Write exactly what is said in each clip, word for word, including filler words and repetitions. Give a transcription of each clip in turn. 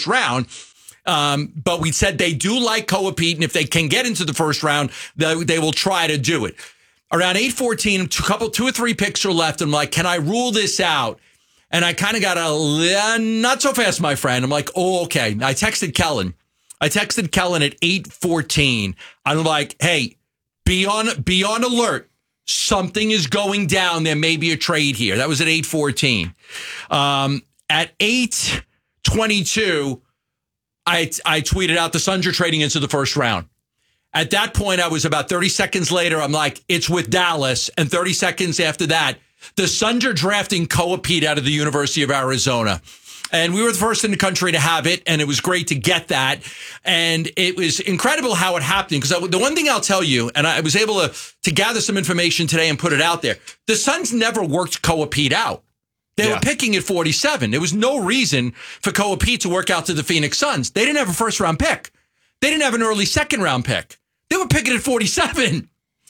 first round. Um, but we said they do like Koa Pete, and if they can get into the first round, they, they will try to do it. Around eight fourteen, a couple, two or three picks are left. I'm like, can I rule this out? And I kind of got a, not so fast, my friend. I'm like, oh, okay. I texted Kellen. I texted Kellen at eight fourteen. I'm like, hey, be on, be on alert. Something is going down. There may be a trade here. That was at eight fourteen. Um, at eight twenty-two, I, I tweeted out the Suns are trading into the first round. At that point, I was about thirty seconds later. I'm like, it's with Dallas. And thirty seconds after that, the Suns are drafting Koa Pete out of the University of Arizona. And we were the first in the country to have it. And it was great to get that. And it was incredible how it happened. Because the one thing I'll tell you, and I was able to, to gather some information today and put it out there. The Suns never worked Koa Pete out. They yeah. were picking at forty-seven. There was no reason for Koa Pete to work out to the Phoenix Suns. They didn't have a first round pick. They didn't have an early second round pick. They were picking at forty-seven.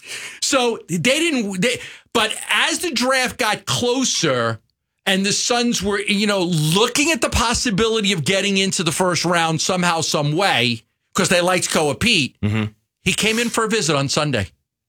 So they didn't, they, but as the draft got closer and the Suns were, you know, looking at the possibility of getting into the first round somehow, some way, because they liked Koa Pete, mm-hmm. he came in for a visit on Sunday.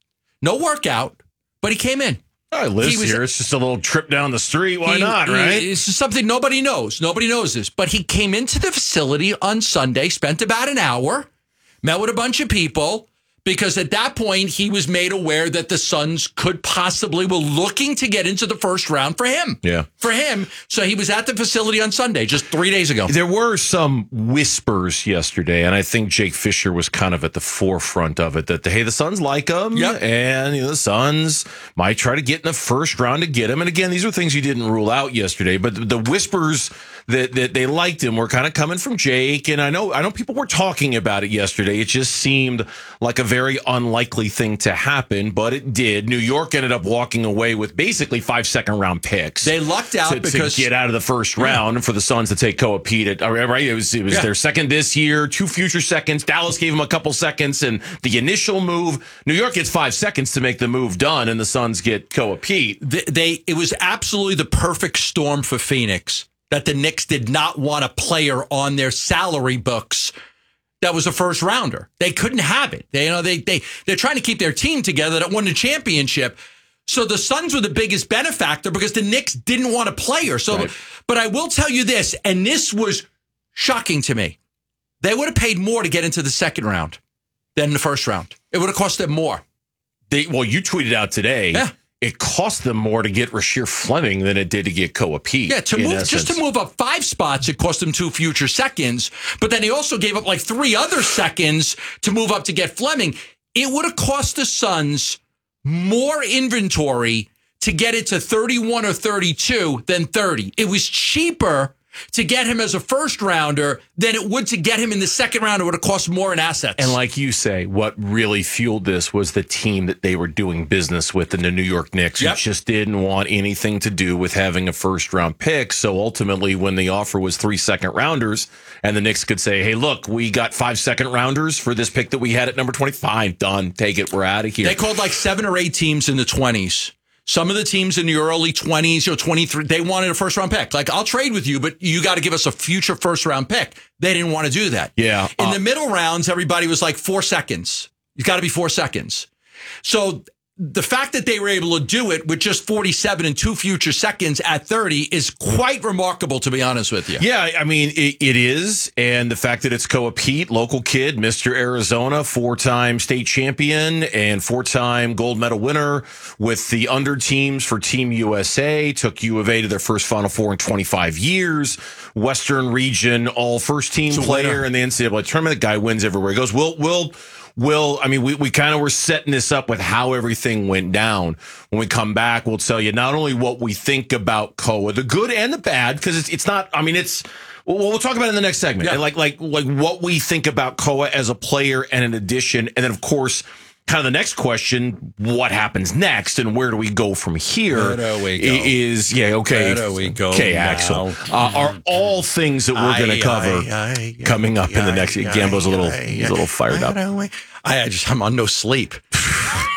No workout, but he came in. I live was, here. It's just a little trip down the street. Why he, not, right? It's something nobody knows. Nobody knows this. But he came into the facility on Sunday, spent about an hour, met with a bunch of people, because at that point, he was made aware that the Suns could possibly, were looking to get into the first round for him. Yeah. For him. So he was at the facility on Sunday, just three days ago. There were some whispers yesterday, and I think Jake Fisher was kind of at the forefront of it, that, hey, the Suns like him, yep. and you know, the Suns might try to get in the first round to get him. And again, these are things you didn't rule out yesterday, but the, the whispers that, that they liked him were kind of coming from Jake, and I know, I know people were talking about it yesterday. It just seemed like a very unlikely thing to happen, but it did. New York ended up walking away with basically five second round picks. They lucked out to, because to get out of the first round, and for the Suns to take Koa Pete at, right? It was, it was yeah. their second this year, two future seconds. Dallas gave him a couple seconds, and the initial move, New York gets five seconds to make the move done, and the Suns get Koa Pete. They, they it was absolutely the perfect storm for Phoenix that the Knicks did not want a player on their salary books that was a first rounder. They couldn't have it. They, you know, they, they, they're trying to keep their team together that won the championship. So the Suns were the biggest benefactor because the Knicks didn't want a player. So, right. But I will tell you this, and this was shocking to me. They would have paid more to get into the second round than the first round. It would have cost them more. They, well, you tweeted out today. Yeah. It cost them more to get Rasheer Fleming than it did to get Koa Pete. Yeah, to move just to move up five spots, it cost them two future seconds. But then he also gave up like three other seconds to move up to get Fleming. It would have cost the Suns more inventory to get it to thirty-one or thirty-two than thirty. It was cheaper to get him as a first rounder than it would to get him in the second round. It would have cost more in assets. And like you say, what really fueled this was the team that they were doing business with in the New York Knicks, yep. who just didn't want anything to do with having a first round pick. So ultimately, when the offer was three second rounders and the Knicks could say, hey, look, we got five second rounders for this pick that we had at number twenty, fine, done, take it, we're out of here. They called like seven or eight teams in the twenties. Some of the teams in the early twenties or twenty-three, they wanted a first round pick. Like, I'll trade with you, but you got to give us a future first round pick. They didn't want to do that. Yeah. In uh, the middle rounds, everybody was like four seconds. It's got to be four seconds. So the fact that they were able to do it with just forty-seven and two future seconds at thirty is quite remarkable, to be honest with you. Yeah, I mean, it, it is. And the fact that it's Koa Pete, local kid, Mister Arizona, four-time state champion and four-time gold medal winner with the under teams for Team U S A, took U of A to their first Final Four in twenty-five years. Western region all first-team player winner in the N C double A tournament. The guy wins everywhere he goes. We'll, we'll, Will, I mean, we, we kind of were setting this up with how everything went down. When we come back, we'll tell you not only what we think about Koa, the good and the bad, because it's, it's not, I mean, it's, well, we'll talk about it in the next segment. Yeah. Like, like, like what we think about Koa as a player and an addition. And then, of course, kind of the next question, what happens next and where do we go from here? Where do we go? Is, yeah, okay. Where do we go Okay, now? Axel. Uh, are all things that we're going to cover aye, aye, coming up aye, in the next, aye, Gambo's a little, aye, he's a little fired up. I just, I'm on no sleep.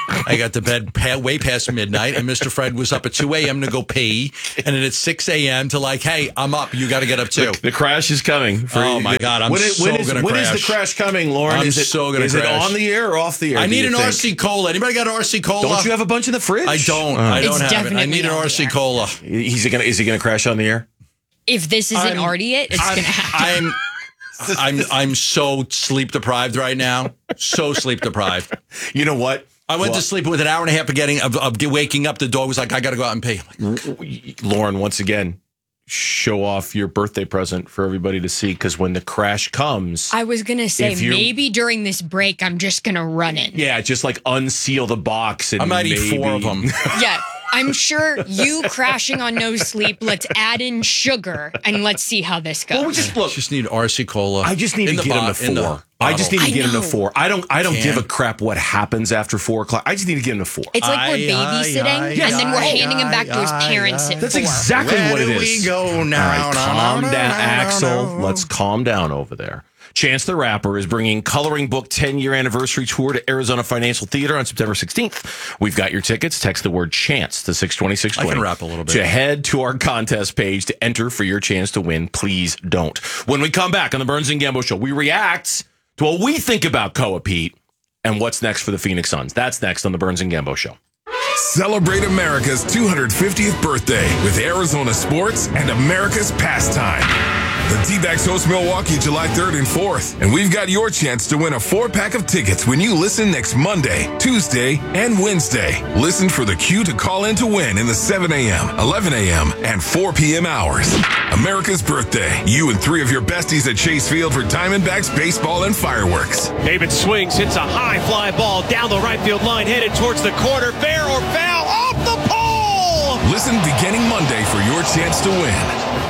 I got to bed pa- way past midnight, and Mister Fred was up at two a.m. to go pee, and then at six a.m. to like, hey, I'm up. You got to get up too. The, the crash is coming. For oh, you. my God. I'm when it, so when is, going to when crash. When is the crash coming, Lauren? I'm is it, so going to Is crash. it on the air or off the air? I need an think? R C Cola. Anybody got R C Cola? Don't you have a bunch in the fridge? I don't. Oh. I don't It's have it. I need an R C Cola. He's gonna, is he going to crash on the air? If this isn't I'm- already it, it's I'm, going to happen. I'm, I'm, I'm so sleep deprived right now. So sleep deprived. You know what? I went Well, to sleep with an hour and a half of getting of, of waking up. The dog was like, I got to go out and pee. Like, Lauren, once again, show off your birthday present for everybody to see, because when the crash comes, I was going to say, If you're- maybe during this break, I'm just going to run in. yeah, just like unseal the box. And I might maybe, eat four of them. Yeah. I'm sure you crashing on no sleep. Let's add in sugar and let's see how this goes. Well, we just look. Just need R C Cola. I just need in to the get him bo- to in the four. I just need to I get him to know. four. I don't. I don't Can. give a crap what happens after four o'clock. I just need to get him to four. It's like we're Aye, aye, babysitting aye, and then we're aye, handing him back to his aye, parents aye. at That's four. exactly Where what it do is. we go now? All right, No, calm no, down, no, no, Axel. no. Let's calm down over there. Chance the Rapper is bringing Coloring Book ten-year anniversary tour to Arizona Financial Theater on September sixteenth. We've got your tickets. Text the word CHANCE to six two six two zero. I can rap a little bit. To head to our contest page to enter for your chance to win. Please don't. When we come back on the Burns and Gambo Show, we react to what we think about Koa Pete and what's next for the Phoenix Suns. That's next on the Burns and Gambo Show. Celebrate America's two hundred fiftieth birthday with Arizona sports and America's pastime. The D-backs host Milwaukee July third and fourth, and we've got your chance to win a four-pack of tickets when you listen next Monday, Tuesday, and Wednesday. Listen for the cue to call in to win in the seven a.m., eleven a.m., and four p.m. hours. America's birthday. You and three of your besties at Chase Field for Diamondbacks baseball and fireworks. David swings, hits a high fly ball down the right field line, headed towards the corner. Fair or foul, off the pole! Listen beginning Monday for your chance to win.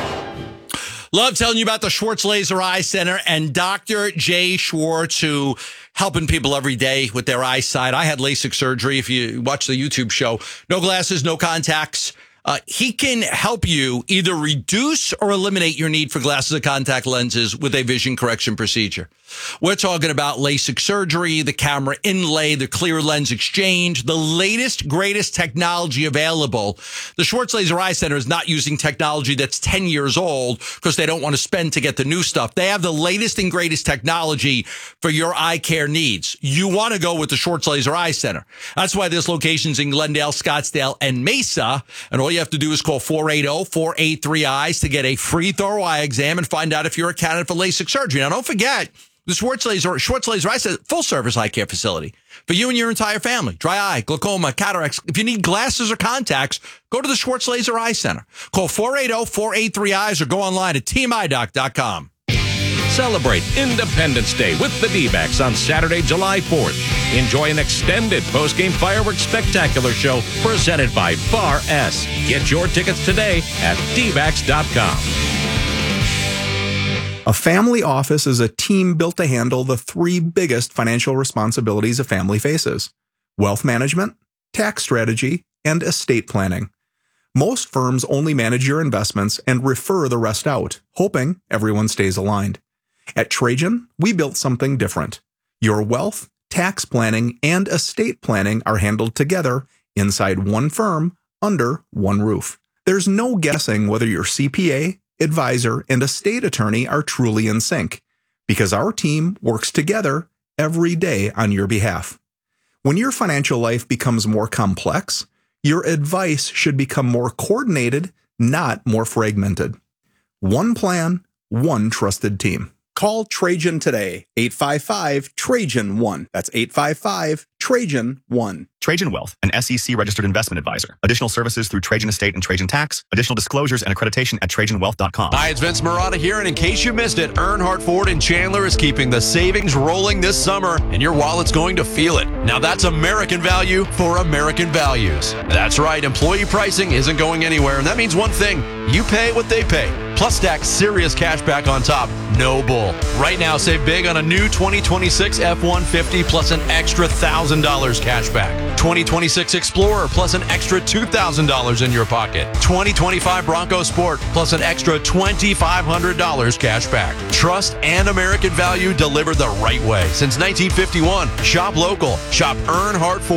Love telling you about the Schwartz Laser Eye Center and Doctor Jay Schwartz, who helping people every day with their eyesight. I had LASIK surgery. If you watch the YouTube show, no glasses, no contacts. Uh, he can help you either reduce or eliminate your need for glasses or contact lenses with a vision correction procedure. We're talking about LASIK surgery, the camera inlay, the clear lens exchange, the latest, greatest technology available. The Schwartz Laser Eye Center is not using technology that's ten years old because they don't want to spend to get the new stuff. They have the latest and greatest technology for your eye care needs. You want to go with the Schwartz Laser Eye Center. That's why there's locations in Glendale, Scottsdale, and Mesa. And all you have to do is call four eight zero, four eight three, eyes to get a free thorough eye exam and find out if you're a candidate for LASIK surgery. Now, don't forget, the Schwartz Laser, Schwartz Laser Eye Center, full service eye care facility for you and your entire family. Dry eye, glaucoma, cataracts. If you need glasses or contacts, go to the Schwartz Laser Eye Center. Call four eight zero, four eight three, eyes or go online at team eye doc dot com. Celebrate Independence Day with the D-backs on Saturday, July fourth. Enjoy an extended post-game fireworks spectacular show presented by Bar S. Get your tickets today at d backs dot com. A family office is a team built to handle the three biggest financial responsibilities a family faces: wealth management, tax strategy, and estate planning. Most firms only manage your investments and refer the rest out, hoping everyone stays aligned. At Trajan, we built something different. Your wealth, tax planning, and estate planning are handled together inside one firm under one roof. There's no guessing whether your C P A, advisor, and estate attorney are truly in sync, because our team works together every day on your behalf. When your financial life becomes more complex, your advice should become more coordinated, not more fragmented. One plan, one trusted team. Call Trajan today, eight five five, Trajan one. That's eight five five, Trajan one. Trajan Wealth, an S E C-registered investment advisor. Additional services through Trajan Estate and Trajan Tax. Additional disclosures and accreditation at trajan wealth dot com. Hi, it's Vince Marotta here, and in case you missed it, Earnhardt Ford in Chandler is keeping the savings rolling this summer, and your wallet's going to feel it. Now that's American value for American values. That's right, employee pricing isn't going anywhere, and that means one thing: you pay what they pay. Plus stack serious cash back on top. No bull. Right now, save big on a new twenty twenty-six F one fifty plus an extra one thousand dollars cash back. twenty twenty-six Explorer plus an extra two thousand dollars in your pocket. twenty twenty-five Bronco Sport plus an extra two thousand five hundred dollars cash back. Trust and American value delivered the right way. Since nineteen fifty-one, shop local. Shop Earnhardt Ford.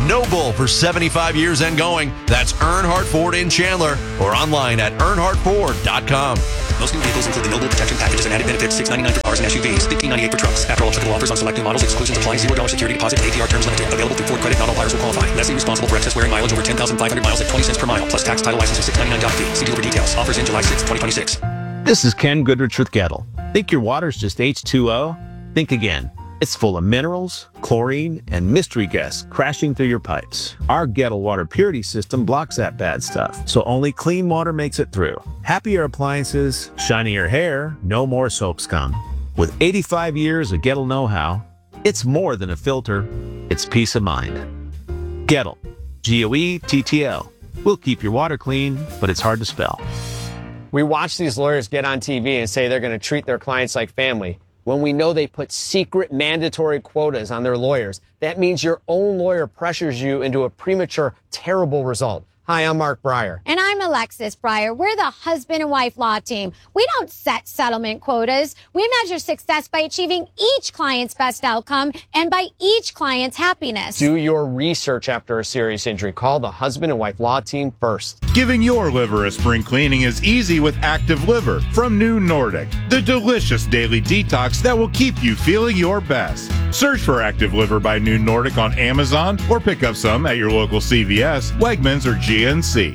No Bull for seventy-five years and going. That's Earnhardt Ford in Chandler or online at earnhardt ford dot com. Most new vehicles include the No Bull protection packages and added benefits, six ninety-nine for cars and S U Vs, fifteen ninety-eight for trucks. After all applicable offers on select new models, exclusions apply, zero dollars security deposit, A P R terms limited. Available through Ford credit, not all buyers will qualify. Lessee responsible for excess wearing mileage over ten thousand five hundred miles at twenty cents per mile, plus tax, title, license, and six ninety-nine doc fee. See dealer for details. Offers in July sixth, twenty twenty-six. This is Ken Goodrich with Gettle. Think your water's just H two O? Think again. It's full of minerals, chlorine, and mystery guests crashing through your pipes. Our Gettle water purity system blocks that bad stuff, so only clean water makes it through. Happier appliances, shinier hair, no more soap scum. With eighty-five years of Gettle know-how, it's more than a filter, it's peace of mind. Gettle, G O E T T L. We'll keep your water clean, but it's hard to spell. We watch these lawyers get on T V and say they're going to treat their clients like family, when we know they put secret mandatory quotas on their lawyers. That means your own lawyer pressures you into a premature, terrible result. Hi, I'm Mark Breyer. And I'm Alexis Breyer. We're the husband and wife law team. We don't set settlement quotas. We measure success by achieving each client's best outcome and by each client's happiness. Do your research after a serious injury. Call the husband and wife law team first. Giving your liver a spring cleaning is easy with Active Liver from New Nordic, the delicious daily detox that will keep you feeling your best. Search for Active Liver by New Nordic on Amazon or pick up some at your local C V S, Wegmans, or G N C.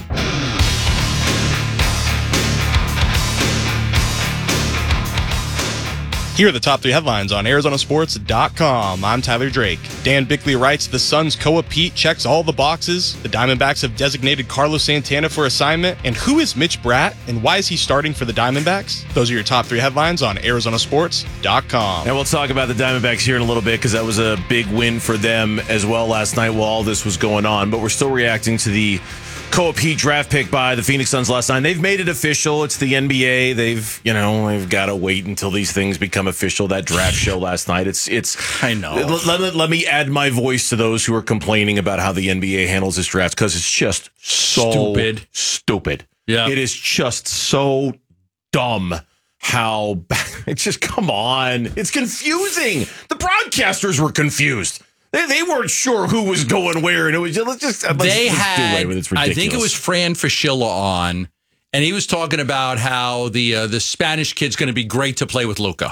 Here are the top three headlines on Arizona Sports dot com. I'm Tyler Drake. Dan Bickley writes, the Suns' Koa Pete checks all the boxes. The Diamondbacks have designated Carlos Santana for assignment. And who is Mitch Bratt, and why is he starting for the Diamondbacks? Those are your top three headlines on Arizona Sports dot com. And we'll talk about the Diamondbacks here in a little bit because that was a big win for them as well last night while all this was going on. But we're still reacting to the Koa Pete draft pick by the Phoenix Suns last night. They've made it official. It's the N B A. They've, you know, they've got to wait until these things become official. That draft show last night. It's, it's, I know. Let, let, let me add my voice to those who are complaining about how the N B A handles this draft because it's just so Stupid. Stupid. Yeah. It is just so dumb. How it's just, come on. It's confusing. The broadcasters were confused. They, they weren't sure who was going where, and it was just, let's just let's, they let's had. do away with it. It's ridiculous. I think it was Fran Fraschilla on, and he was talking about how the uh, the Spanish kid's going to be great to play with Luka.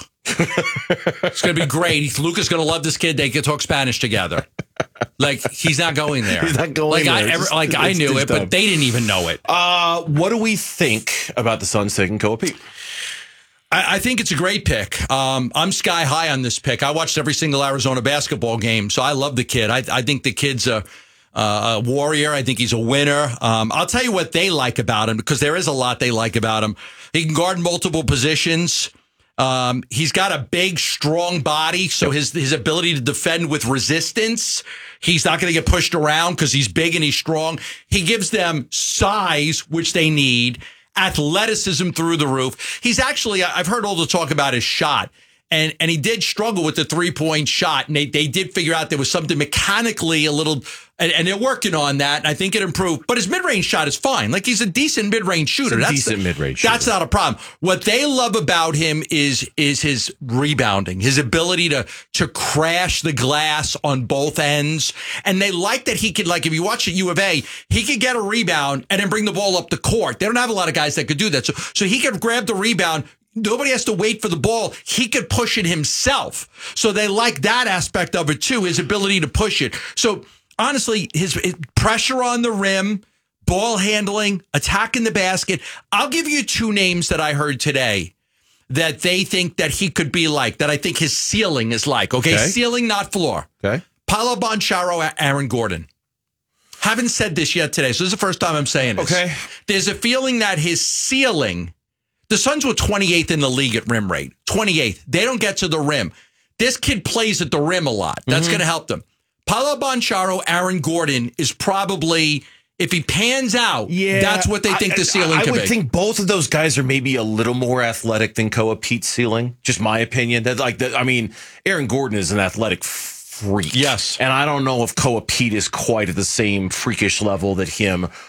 It's going to be great. Luka's going to love this kid. They can talk Spanish together. Like he's not going there. He's not going like there. I ever, Just, like I knew it, dumb. but they didn't even know it. Uh, what do we think about the Suns taking Koa Pete? I, I think it's a great pick. Um, I'm sky high on this pick. I watched every single Arizona basketball game, so I love the kid. I, I think the kid's a, a warrior. I think he's a winner. Um, I'll tell you what they like about him, because there is a lot they like about him. He can guard multiple positions. Um, he's got a big, strong body, so his his ability to defend with resistance, he's not going to get pushed around because he's big and he's strong. He gives them size, which they need. Athleticism through the roof. He's actually, I've heard all the talk about his shot, and and he did struggle with the three-point shot, and they, they did figure out there was something mechanically a little, and, and they're working on that, and I think it improved. But his mid-range shot is fine. Like, he's a decent mid-range shooter. It's a that's decent the, mid-range shooter. That's not a problem. What they love about him is is his rebounding, his ability to to crash the glass on both ends. And they like that he could, like, if you watch at U of A, he could get a rebound and then bring the ball up the court. They don't have a lot of guys that could do that. So, so he could grab the rebound. Nobody has to wait for the ball. He could push it himself. So they like that aspect of it too, his ability to push it. So honestly, his, his pressure on the rim, ball handling, attacking the basket. I'll give you two names that I heard today that they think that he could be like, that I think his ceiling is like. Okay, Okay. Ceiling, not floor. Okay. Paolo Banchero, Aaron Gordon. Haven't said this yet today, so this is the first time I'm saying this. Okay. There's a feeling that his ceiling, the Suns were twenty-eighth in the league at rim rate. twenty-eighth. They don't get to the rim. This kid plays at the rim a lot. That's Mhm. going to help them. Paolo Banchero, Aaron Gordon is probably, if he pans out, Yeah, that's what they think I, the ceiling I, I could would be. think both of those guys are maybe a little more athletic than Koa Pete's ceiling. Just my opinion. That like that. I mean, Aaron Gordon is an athletic freak. Yes, and I don't know if Koa Pete is quite at the same freakish level that him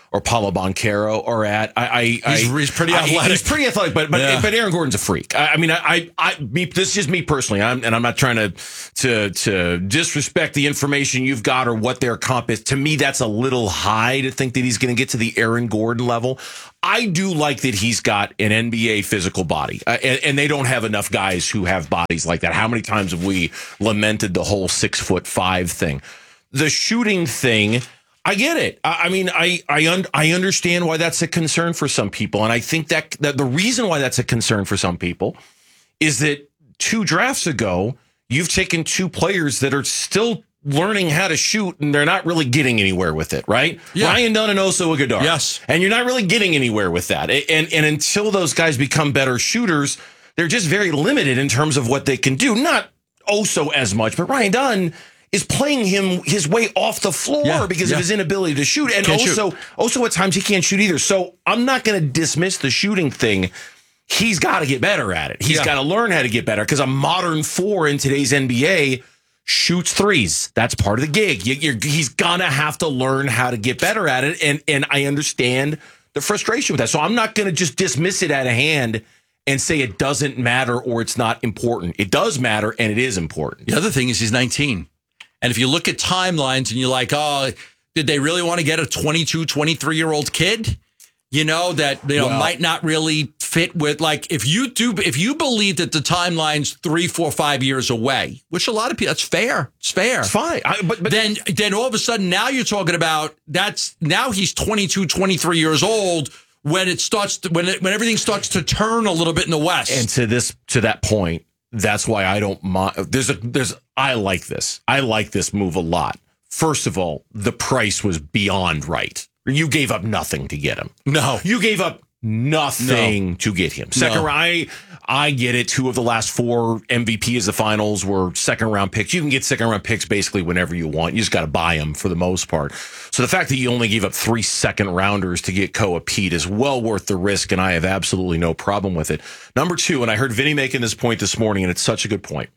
or Paulo Banchero are at. I, I, He's, I, he's pretty I, athletic. He's pretty athletic, but but, Yeah. but Aaron Gordon's a freak. I, I mean, I, I, I me, this is just me personally, I'm, and I'm not trying to to to disrespect the information you've got or what their comp is. To me, that's a little high to think that he's going to get to the Aaron Gordon level. I do like that he's got an N B A physical body, uh, and, and they don't have enough guys who have bodies like that. How many times have we lamented the whole six foot five thing? The shooting thing, I get it. I, I mean, I I, un, I understand why that's a concern for some people, and I think that that the reason why that's a concern for some people is that two drafts ago, you've taken two players that are still learning how to shoot, and they're not really getting anywhere with it, right? Yeah. Ryan Dunn and Oso Ighodaro. Yes. And you're not really getting anywhere with that. And, and until those guys become better shooters, they're just very limited in terms of what they can do. Not Oso as much, but Ryan Dunn is playing him his way off the floor Yeah, because yeah. of his inability to shoot. And Can't also, shoot. also at times he can't shoot either. So I'm not going to dismiss the shooting thing. He's got to get better at it. He's Yeah. got to learn how to get better because a modern four in today's N B A shoots threes. That's part of the gig. You, you're, he's gonna have to learn how to get better at it, and and I understand the frustration with that. So I'm not gonna just dismiss it out of hand and say it doesn't matter or it's not important. It does matter, and it is important. The other thing is he's nineteen. And if you look at timelines and you're like, oh, did they really want to get a twenty-two, twenty-three-year-old kid? You know, that you know Well- might not really fit with, like, if you do, if you believe that the timeline's three, four, five years away, which a lot of people, that's fair. It's fair. It's fine. I, but, but then, then all of a sudden now you're talking about that's now he's twenty-two, twenty-three years old when it starts to, when it, when everything starts to turn a little bit in the West. And to this to that point, that's why I don't mind. There's a there's I like this. I like this move a lot. First of all, the price was beyond right. You gave up nothing to get him. No, you gave up nothing No. to get him. Second No. round, I, I get it. Two of the last four M V Ps of the finals were second round picks. You can get second round picks basically whenever you want. You just got to buy them for the most part. So the fact that you only gave up three second rounders to get Koa Pete is well worth the risk, and I have absolutely no problem with it. Number two, and I heard Vinny making this point this morning, and it's such a good point,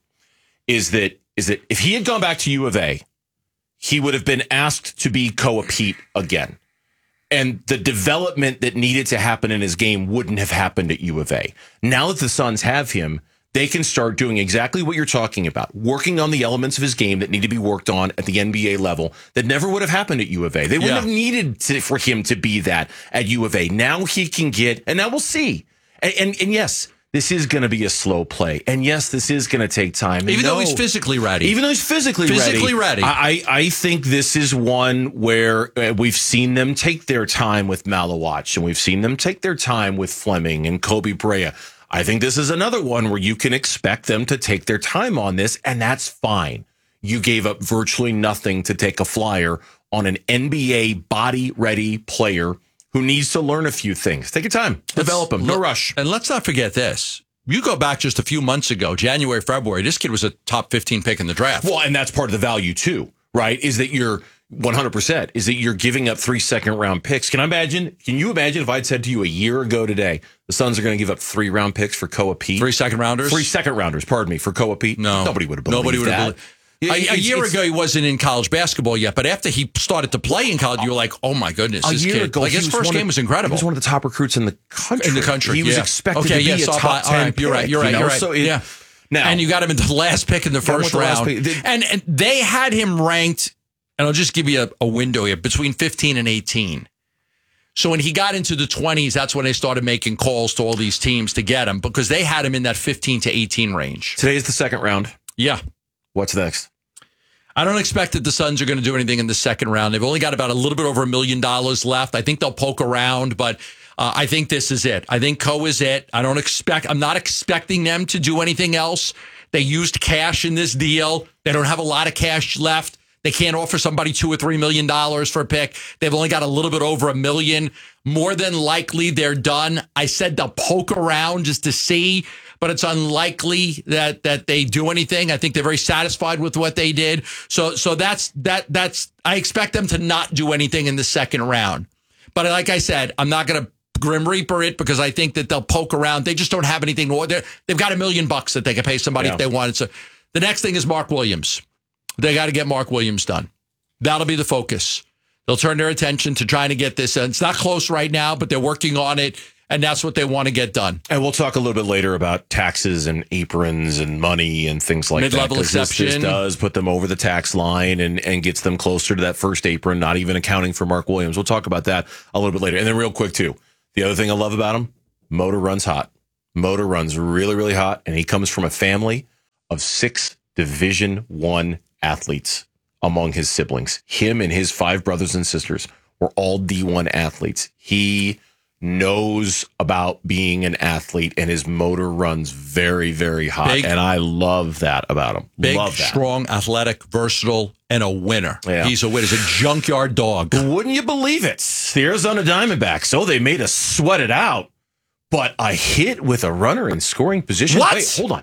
is that is that if he had gone back to U of A, he would have been asked to be Koa Pete again. And the development that needed to happen in his game wouldn't have happened at U of A. Now that the Suns have him, they can start doing exactly what you're talking about, working on the elements of his game that need to be worked on at the N B A level that never would have happened at U of A. They wouldn't Yeah. have needed to, for him to be that at U of A. Now he can get, and now we'll see. And, and, and yes, this is going to be a slow play. And yes, this is going to take time. And even no, though he's physically ready. Even though he's physically, Physically ready. ready. I, I think this is one where uh, we've seen them take their time with Malawach, and we've seen them take their time with Fleming and Kobe Brea. I think this is another one where you can expect them to take their time on this, and that's fine. You gave up virtually nothing to take a flyer on an N B A body-ready player who needs to learn a few things. Take your time. Develop him. No Look, rush. And let's not forget this. You go back just a few months ago, January, February, this kid was a top fifteen pick in the draft. Well, and that's part of the value too, right? Is that you're one hundred percent is that you're giving up three second round picks. Can I imagine? Can you imagine if I'd said to you a year ago today, the Suns are going to give up three round picks for Koa Pete? Three second rounders? Three second rounders, pardon me, for Koa Pete? No. Nobody would have believed Nobody would that. have believed. A, a It's- year it's- ago, he wasn't in college basketball yet, but after he started to play in college, you were like, "Oh my goodness, A this year kid!" ago, Like he his was first one game of- was incredible. He was one of the top recruits in the country. In the country, He was yeah. expected okay, to be yeah, a so top by- ten all right, you're right. pick, You're right. you know? You're right. So it- yeah. Now, and you got him in the last pick in the Got him first with the last round, pick. They- and and they had him ranked. And I'll just give you a, a window here between fifteen and eighteen. So when he got into the twenties, that's when they started making calls to all these teams to get him because they had him in that fifteen to eighteen range. Today's the second round. Yeah. What's next? I don't expect that the Suns are going to do anything in the second round. They've only got about a little bit over a million dollars left. I think they'll poke around, but uh, I think this is it. I think Ko is it. I don't expect, I'm not expecting them to do anything else. They used cash in this deal. They don't have a lot of cash left. They can't offer somebody two or three million dollars for a pick. They've only got a little bit over a million. More than likely, they're done. I said they'll poke around just to see, but it's unlikely that that they do anything. I think they're very satisfied with what they did. So so that's that that's I expect them to not do anything in the second round. But like I said, I'm not going to Grim Reaper it because I think that they'll poke around. They just don't have anything. They're, they've got a million bucks that they can pay somebody Yeah. if they wanted. So the next thing is Mark Williams. They got to get Mark Williams done. That'll be the focus. They'll turn their attention to trying to get this. And it's not close right now, but they're working on it. And that's what they want to get done. And we'll talk a little bit later about taxes and aprons and money and things like Mid-level that. Mid-level exception. This, this does put them over the tax line and, and gets them closer to that first apron, not even accounting for Mark Williams. We'll talk about that a little bit later. And then real quick, too, the other thing I love about him, Motor runs hot. Motor runs really, really hot. And he comes from a family of six Division One athletes among his siblings. Him and his five brothers and sisters were all D one athletes. He knows about being an athlete, and his motor runs very, very hot. Big, and I love that about him. Big, love that. Strong, athletic, versatile, and a winner. Yeah. He's a winner. He's a junkyard dog. Wouldn't you believe it? The Arizona Diamondbacks. Oh, they made us sweat it out. But a hit with a runner in scoring position. What? Wait, hold on.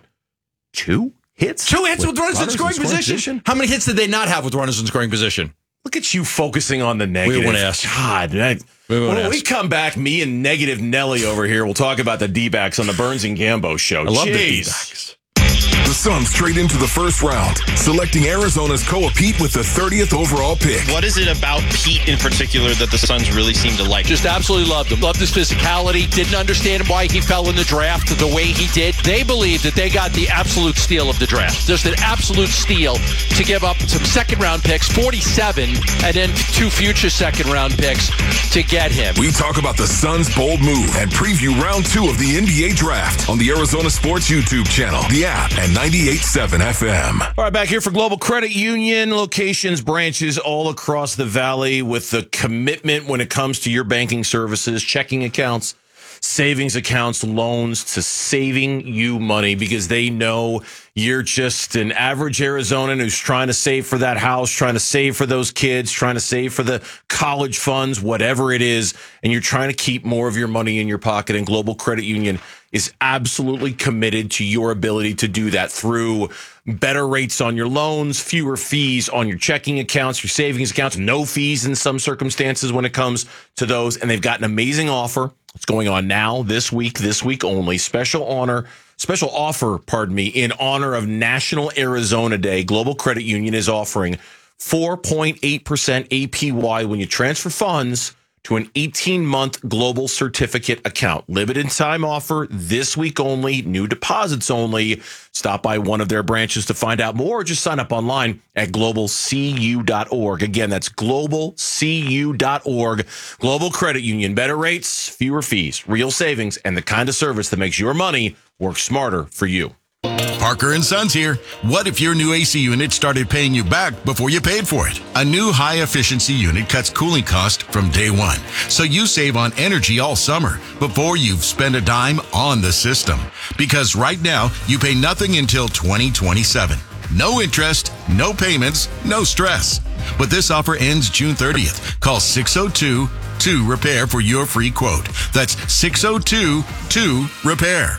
Two hits? Two hits with, with runners, runners in scoring, in scoring position? position? How many hits did they not have with runners in scoring position? Look at you focusing on the negative. We won't ask. God, I, we won't when ask. we come back, me and Negative Nelly over here, we'll talk about the D-backs on the Burns and Gambo show. I love Jeez. the D-backs. The Suns trade into the first round, selecting Arizona's Koa Pete with the thirtieth overall pick. What is it about Pete in particular that the Suns really seem to like? Just absolutely loved him. Loved his physicality. Didn't understand why he fell in the draft the way he did. They believe that they got the absolute steal of the draft. Just an absolute steal to give up some second-round picks, forty-seven, and then two future second-round picks to get him. We talk about the Suns' bold move and preview round two of the N B A draft on the Arizona Sports YouTube channel, the app, and ninety-eight point seven F M. All right, back here for Global Credit Union. Locations, branches all across the valley with the commitment when it comes to your banking services, checking accounts, savings accounts, loans, to saving you money, because they know you're just an average Arizonan who's trying to save for that house, trying to save for those kids, trying to save for the college funds, whatever it is, and you're trying to keep more of your money in your pocket. And Global Credit Union is absolutely committed to your ability to do that through better rates on your loans, fewer fees on your checking accounts, your savings accounts, no fees in some circumstances when it comes to those. And they've got an amazing offer. It's going on now, this week, this week only. Special honor, special offer, pardon me, in honor of National Arizona Day. Global Credit Union is offering four point eight percent A P Y when you transfer funds to an eighteen-month global certificate account. Limited time offer, this week only, new deposits only. Stop by one of their branches to find out more, or just sign up online at global c u dot org. Again, that's global c u dot org. Global Credit Union, better rates, fewer fees, real savings, and the kind of service that makes your money work smarter for you. Parker and Sons here. What if your new A C unit started paying you back before you paid for it? A new high-efficiency unit cuts cooling cost from day one, so you save on energy all summer before you've spent a dime on the system. Because right now, you pay nothing until twenty twenty-seven. No interest, no payments, no stress. But this offer ends June thirtieth. Call six oh two, two, repair for your free quote. That's six oh two, two, repair.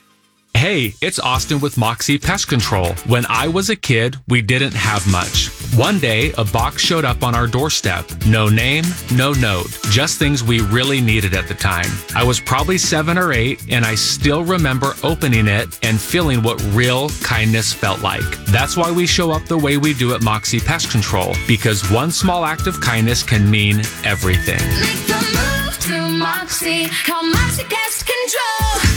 Hey, it's Austin with Moxie Pest Control. When I was a kid, we didn't have much. One day, a box showed up on our doorstep. No name, no note, just things we really needed at the time. I was probably seven or eight, and I still remember opening it and feeling what real kindness felt like. That's why we show up the way we do at Moxie Pest Control, because one small act of kindness can mean everything. Make the move to Moxie. Call Moxie Pest Control.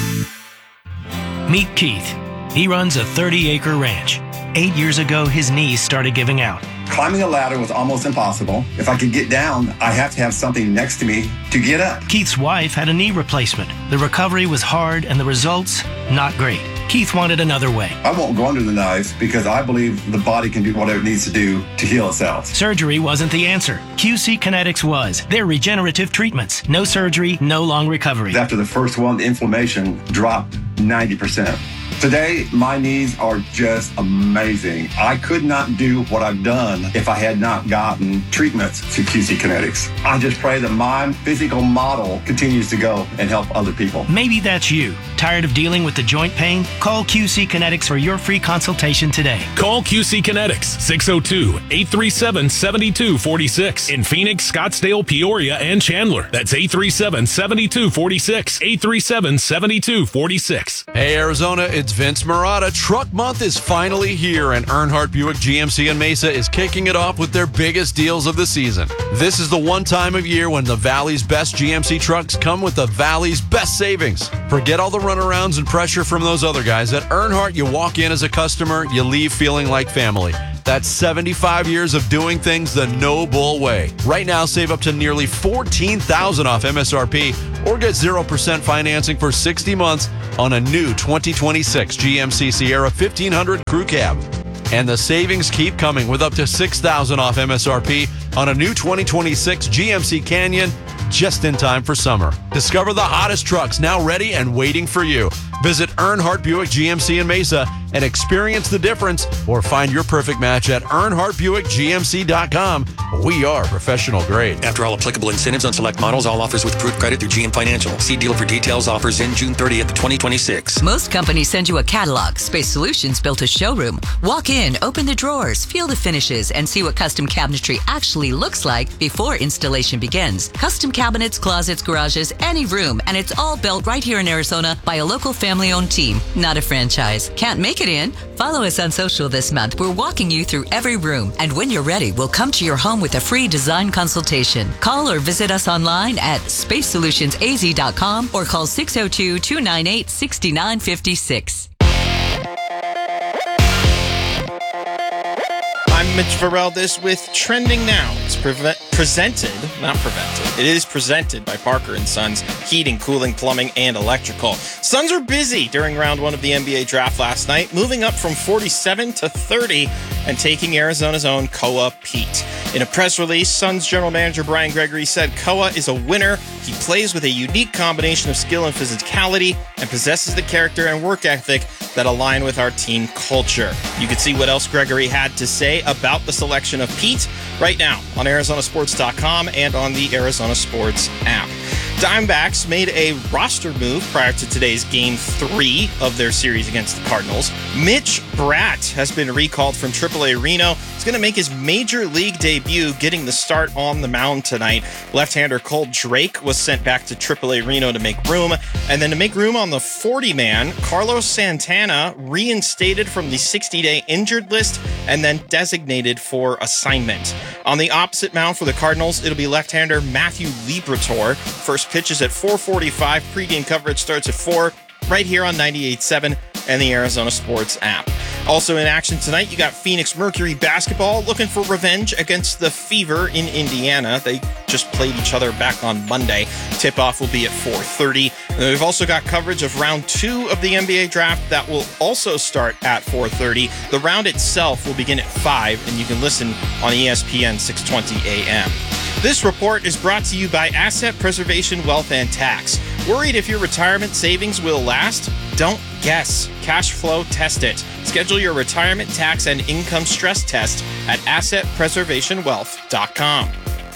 Meet Keith. He runs a thirty-acre ranch. Eight years ago, his knees started giving out. Climbing a ladder was almost impossible. If I could get down, I have to have something next to me to get up. Keith's wife had a knee replacement. The recovery was hard and the results, not great. Keith wanted another way. I won't go under the knife because I believe the body can do whatever it needs to do to heal itself. Surgery wasn't the answer. Q C Kinetics was. They're regenerative treatments. No surgery, no long recovery. After the first one, the inflammation dropped ninety percent. Today, my knees are just amazing. I could not do what I've done if I had not gotten treatments to Q C Kinetics. I just pray that my physical model continues to go and help other people. Maybe that's you. Tired of dealing with the joint pain? Call Q C Kinetics for your free consultation today. Call Q C Kinetics, six oh two, eight three seven, seven two four six. In Phoenix, Scottsdale, Peoria, and Chandler. That's eight three seven, seven two four six. eight three seven, seven two four six. Hey, Arizona, it's it's Vince Marotta. Truck Month is finally here, and Earnhardt Buick G M C in Mesa is kicking it off with their biggest deals of the season. This is the one time of year when the Valley's best G M C trucks come with the Valley's best savings. Forget all the runarounds and pressure from those other guys. At Earnhardt, you walk in as a customer, you leave feeling like family. That's seventy-five years of doing things the no bull way. Right now, save up to nearly fourteen thousand dollars off M S R P or get zero percent financing for sixty months on a new twenty twenty-six G M C Sierra fifteen hundred Crew Cab. And the savings keep coming with up to six thousand dollars off M S R P on a new twenty twenty-six G M C Canyon just in time for summer. Discover the hottest trucks now ready and waiting for you. Visit Earnhardt Buick G M C in Mesa and experience the difference, or find your perfect match at Earnhardt Buick G M C dot com. We are professional grade. After all applicable incentives on select models, all offers with approved credit through G M Financial. See dealer for details. Offers in June thirtieth, twenty twenty-six. Most companies send you a catalog. Space Solutions built a showroom. Walk in, open the drawers, feel the finishes, and see what custom cabinetry actually looks like before installation begins. Custom cabinets, closets, garages, any room, and it's all built right here in Arizona by a local family-owned team, not a franchise. Can't make it in? Follow us on social this month. We're walking you through every room, and when you're ready, we'll come to your home with a free design consultation. Call or visit us online at space solutions a z dot com or call six oh two, two nine eight, six nine five six. I'm Mitch Vareldes with Trending Now. It's preve- presented, not prevented. It is presented by Parker and Sons Heating, Cooling, Plumbing, and Electrical. Suns are busy during round one of the N B A draft last night, moving up from forty-seven to thirty and taking Arizona's own Koa Pete. In a press release, Suns general manager Brian Gregory said Koa is a winner. He plays with a unique combination of skill and physicality and possesses the character and work ethic that align with our team culture. You can see what else Gregory had to say about the selection of Pete right now on Arizona Sports dot com and on the Arizona Sports app. Diamondbacks made a roster move prior to today's game three of their series against the Cardinals. Mitch Bratt has been recalled from triple A Reno. He's going to make his major league debut, getting the start on the mound tonight. Left-hander Cole Drake was sent back to triple A Reno to make room. And then to make room on the forty-man, Carlos Santana reinstated from the sixty-day injured list and then designated for assignment. On the opposite mound for the Cardinals, it'll be left-hander Matthew Liberatore. First pitch is at four forty-five. Pre-game coverage starts at four, right here on ninety-eight point seven and the Arizona Sports app. Also in action tonight, you got Phoenix Mercury basketball looking for revenge against the Fever in Indiana. They just played each other back on Monday. Tip-off will be at four thirty. And we've also got coverage of round two of the N B A draft that will also start at four thirty. The round itself will begin at five, and you can listen on E S P N six twenty A M. This report is brought to you by Asset Preservation Wealth and Tax. Worried if your retirement savings will last? Don't guess. Cash flow test it. Schedule your retirement tax and income stress test at asset preservation wealth dot com.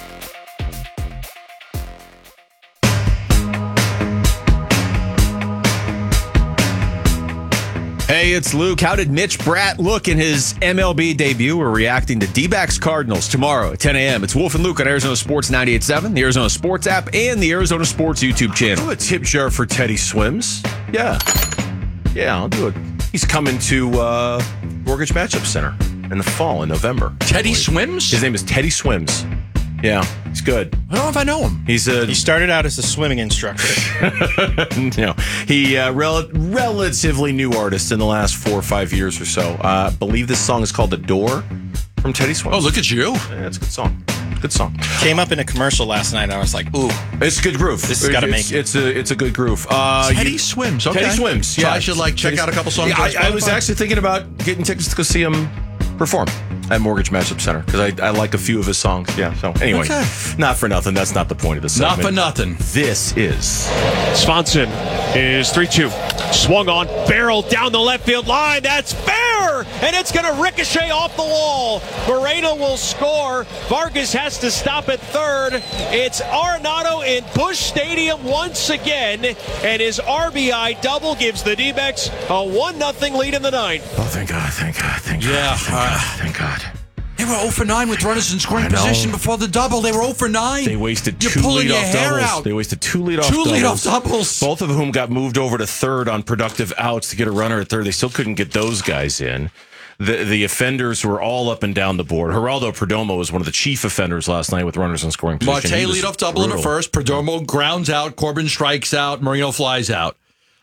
Hey, it's Luke. How did Mitch Bratt look in his M L B debut? We're reacting to D-backs Cardinals tomorrow at ten a.m. It's Wolf and Luke on Arizona Sports ninety-eight point seven, the Arizona Sports app, and the Arizona Sports YouTube channel. Do a tip jar for Teddy Swims. Yeah. Yeah, I'll do it. He's coming to uh, Mortgage Matchup Center in the fall, in November. Teddy Swims? His name is Teddy Swims. Yeah, he's good. I don't know if I know him. He's a. He started out as a swimming instructor. No, he uh, rel- relatively new artist in the last four or five years or so. Uh, I believe this song is called "The Door" from Teddy Swims. Oh, look at you! Yeah, it's a good song. Good song. Came up in a commercial last night. And I was like, "Ooh, it's a good groove. This has got to make it's, it. It's a it's a good groove." Uh, Teddy you, Swims. Okay. Teddy Swims. Yeah, so I should like check Teddy, out a couple songs. Yeah, I, I was actually thinking about getting tickets to go see him perform at Mortgage Matchup Center because I, I like a few of his songs. Yeah. So anyway, okay. Not for nothing. That's not the point of the segment. Not for nothing. This is Swanson is three two. Swung on, barrel down the left field line. That's fair, and it's going to ricochet off the wall. Moreno will score. Vargas has to stop at third. It's Arenado in Busch Stadium once again, and his R B I double gives the D-backs a one nothing lead in the ninth. Oh, thank God, thank God, thank God. Yeah. Thank God, thank God. They were zero for nine with runners in scoring I know. position before the double. They were zero for nine. They wasted You're two pulling your leadoff hair doubles. out. They wasted two leadoff Two doubles. leadoff doubles. Both of whom got moved over to third on productive outs to get a runner at third. They still couldn't get those guys in. The the offenders were all up and down the board. Geraldo Perdomo was one of the chief offenders last night with runners in scoring position. Marte He was leadoff double in the brutal. first. Perdomo grounds out. Corbin strikes out. Marino flies out.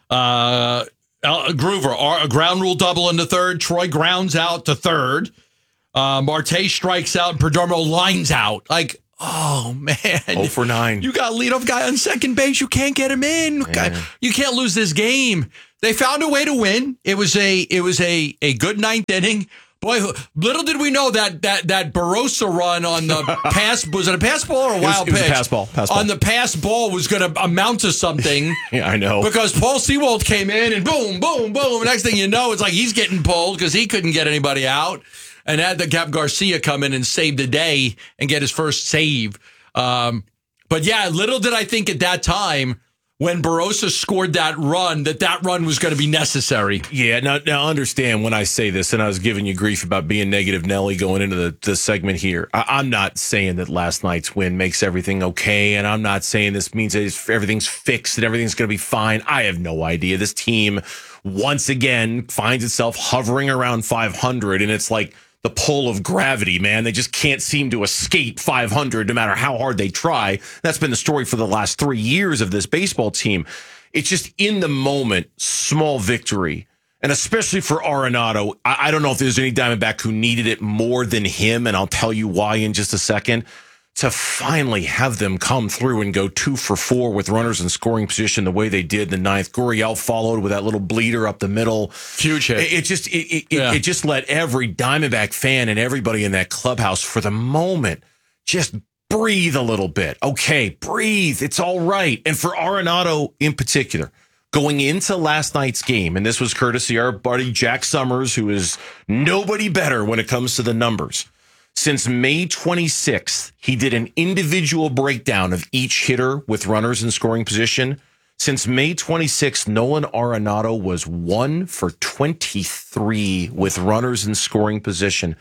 Uh, Al- Groover, a ground rule double in the third. Troy grounds out to third. Uh, Marte strikes out. And Perdomo lines out. Like, oh, man. zero for nine. You got a leadoff guy on second base. You can't get him in. You can't lose this game. They found a way to win. It was a it was a, a good ninth inning. Boy, little did we know that that that Barossa run on the pass, was it a pass ball or a It was- wild it was a pitch? pass ball, pass ball. On the pass ball was going to amount to something. Yeah, I know. Because Paul Sewald came in and boom, boom, boom. Next thing you know, it's like he's getting pulled because he couldn't get anybody out. And had the Cap Garcia come in and save the day and get his first save. Um, but yeah, little did I think at that time when Barossa scored that run that that run was going to be necessary. Yeah, now, now understand when I say this, and I was giving you grief about being negative Nelly going into the, the segment here. I, I'm not saying that last night's win makes everything okay, and I'm not saying this means that it's, everything's fixed and everything's going to be fine. I have no idea. This team, once again, finds itself hovering around five hundred, and it's like the pull of gravity, man. They just can't seem to escape five hundred no matter how hard they try. That's been the story for the last three years of this baseball team. It's just in the moment, small victory. And especially for Arenado, I, I don't know if there's any Diamondback who needed it more than him, and I'll tell you why in just a second. To finally have them come through and go two for four with runners in scoring position the way they did in the ninth. Gurriel followed with that little bleeder up the middle. Huge hit. It, it just it, it, Yeah. it, it just let every Diamondback fan and everybody in that clubhouse for the moment just breathe a little bit. Okay, breathe. It's all right. And for Arenado in particular, going into last night's game, and this was courtesy our buddy Jack Summers, who is nobody better when it comes to the numbers. Since May twenty-sixth, he did an individual breakdown of each hitter with runners in scoring position. Since May twenty-sixth, Nolan Arenado was one for twenty-three with runners in scoring position.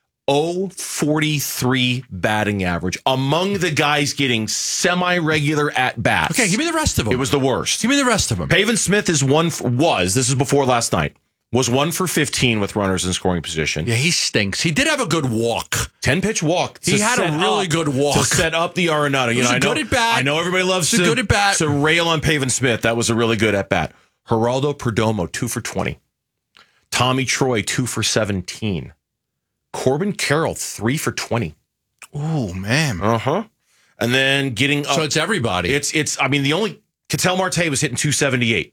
oh forty-three batting average among the guys getting semi-regular at-bats. Okay, give me the rest of them. It was the worst. Give me the rest of them. Pavin Smith is one for, was, this is before last night, was one for fifteen with runners in scoring position. Yeah, he stinks. He did have a good walk. ten-pitch walk. He to had a set really up- good walk. To set up the Arenado. It You was know, a I know, good at-bat. I know everybody loves It was a to, good at-bat. to rail on Pavin Smith. That was a really good at-bat. Geraldo Perdomo, two for twenty. Tommy Troy, two for seventeen. Corbin Carroll, three for twenty. Oh, man. Uh-huh. And then getting up. So it's everybody. It's, it's, I mean, the only, Ketel Marte was hitting two seventy-eight.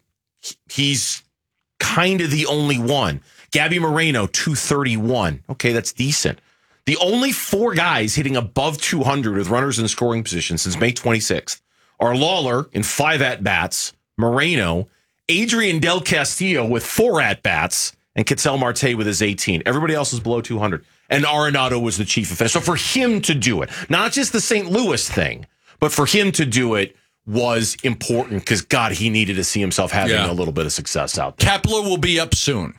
He's kind of the only one. Gabby Moreno, two thirty-one. Okay, that's decent. The only four guys hitting above two hundred with runners in scoring position since May twenty-sixth are Lawler in five at-bats, Moreno, Adrian Del Castillo with four at-bats, and Ketel Marte with his eighteen. Everybody else is below two hundred. And Arenado was the chief offender. So for him to do it, not just the Saint Louis thing, but for him to do it was important because, God, he needed to see himself having Yeah. a little bit of success out there. Kepler will be up soon.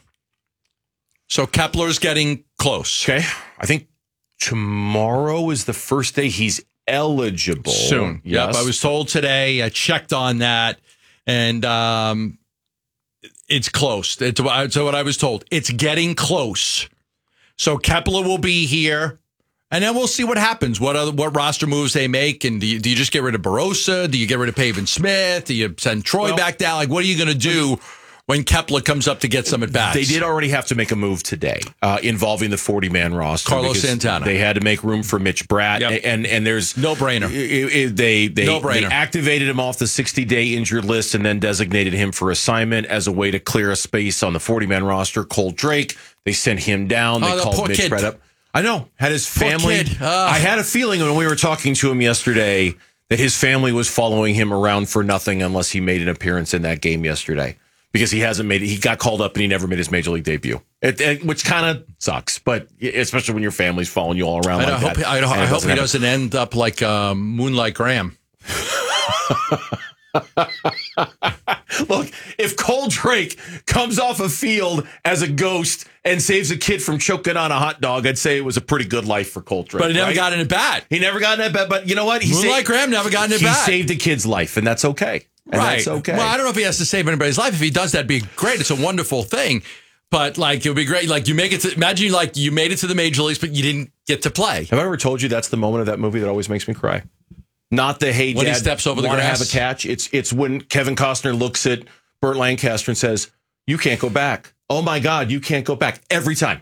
So Kepler's getting close. Okay. I think tomorrow is the first day he's eligible. Soon. Yep. Yes. I was told today. I checked on that, and um, it's close. It's, so what I was told. It's getting close. So Kepler will be here, and then we'll see what happens. What other, what roster moves they make, and do you, do you just get rid of Barossa? Do you get rid of Pavin Smith? Do you send Troy Well, back down? Like, what are you going to do when Kepler comes up to get some at bats? They did already have to make a move today uh, involving the forty-man roster. Carlos because Santana. They had to make room for Mitch Bratt, Yep. and and there's No brainer. It, it, they they, No they brainer. activated him off the sixty-day injured list and then designated him for assignment as a way to clear a space on the forty-man roster. Cole Drake, they sent him down. They Oh, the called poor Mitch kid. Bratt up. I know. Had his Poor family. kid. Ah. I had a feeling when we were talking to him yesterday that his family was following him around for nothing unless he made an appearance in that game yesterday. Because he hasn't made it. He got called up and he never made his major league debut, it, it, which kind of sucks. But especially when your family's following you all around I, like hope, that. I, And I it hope he happen. doesn't end up like um, Moonlight Graham. Look, if Cole Drake comes off a field as a ghost and saves a kid from choking on a hot dog, I'd say it was a pretty good life for Cole Drake. But he never right? got in a bat. He never got in a bat. But you know what? He Moonlight saved, Graham never got in a he bat. He saved a kid's life, and that's okay. And right. That's okay. Well, I don't know if he has to save anybody's life. If he does, that'd be great. It's a wonderful thing. But like, it would be great. Like, you make it to, imagine like you made it to the major leagues, but you didn't get to play. Have I ever told you that's the moment of that movie that always makes me cry? Not the hey, when Dad, he steps over the wanna grass. have a catch. It's it's when Kevin Costner looks at Burt Lancaster and says, "You can't go back. Oh my God, you can't go back." Every time,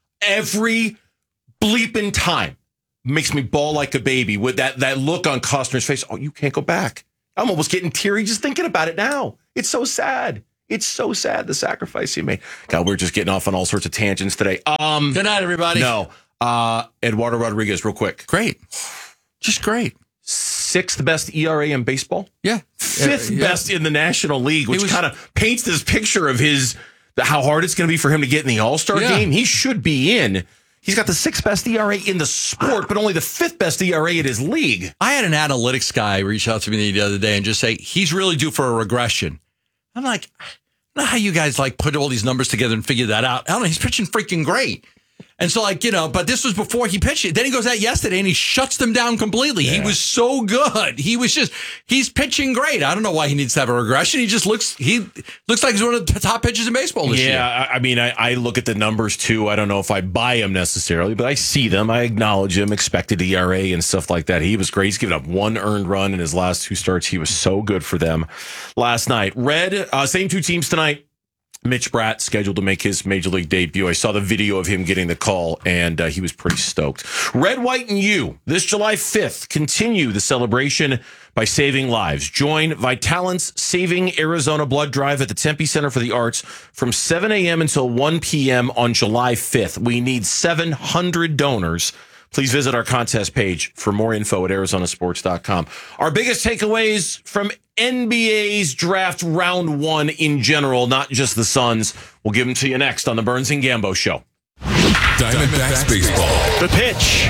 every bleeping time, makes me bawl like a baby with that that look on Costner's face. Oh, you can't go back. I'm almost getting teary just thinking about it now. It's so sad. It's so sad, the sacrifice he made. God, we're just getting off on all sorts of tangents today. Um, Good night, everybody. No. Uh, Eduardo Rodriguez, real quick. Great. Just great. Sixth best E R A in baseball. Yeah. Fifth yeah. best in the National League, which was, kind of paints this picture of his how hard it's going to be for him to get in the All-Star yeah. game. He should be in. He's got the sixth best E R A in the sport, but only the fifth best E R A in his league. I had an analytics guy reach out to me the other day and just say, he's really due for a regression. I'm like, I don't know how you guys like put all these numbers together and figure that out. I don't know. He's pitching freaking great. And so, like, you know, but this was before he pitched it. Then he goes out yesterday and he shuts them down completely. Yeah. He was so good. He was just, he's pitching great. I don't know why he needs to have a regression. He just looks, he looks like he's one of the top pitchers in baseball this yeah, year. Yeah, I mean, I, I look at the numbers too. I don't know if I buy them necessarily, but I see them. I acknowledge him, expected E R A and stuff like that. He was great. He's given up one earned run in his last two starts. He was so good for them last night. Red, uh, same two teams tonight. Mitch Bratt scheduled to make his major league debut. I saw the video of him getting the call, and uh, he was pretty stoked. Red, White, and You, this July fifth, continue the celebration by saving lives. Join Vitalant's Saving Arizona Blood Drive at the Tempe Center for the Arts from seven a.m. until one p.m. on July fifth. We need seven hundred donors. Please visit our contest page for more info at arizona sports dot com. Our biggest takeaways from N B A's draft round one in general, not just the Suns. We'll give them to you next on the Burns and Gambo Show. Diamondbacks baseball. The pitch.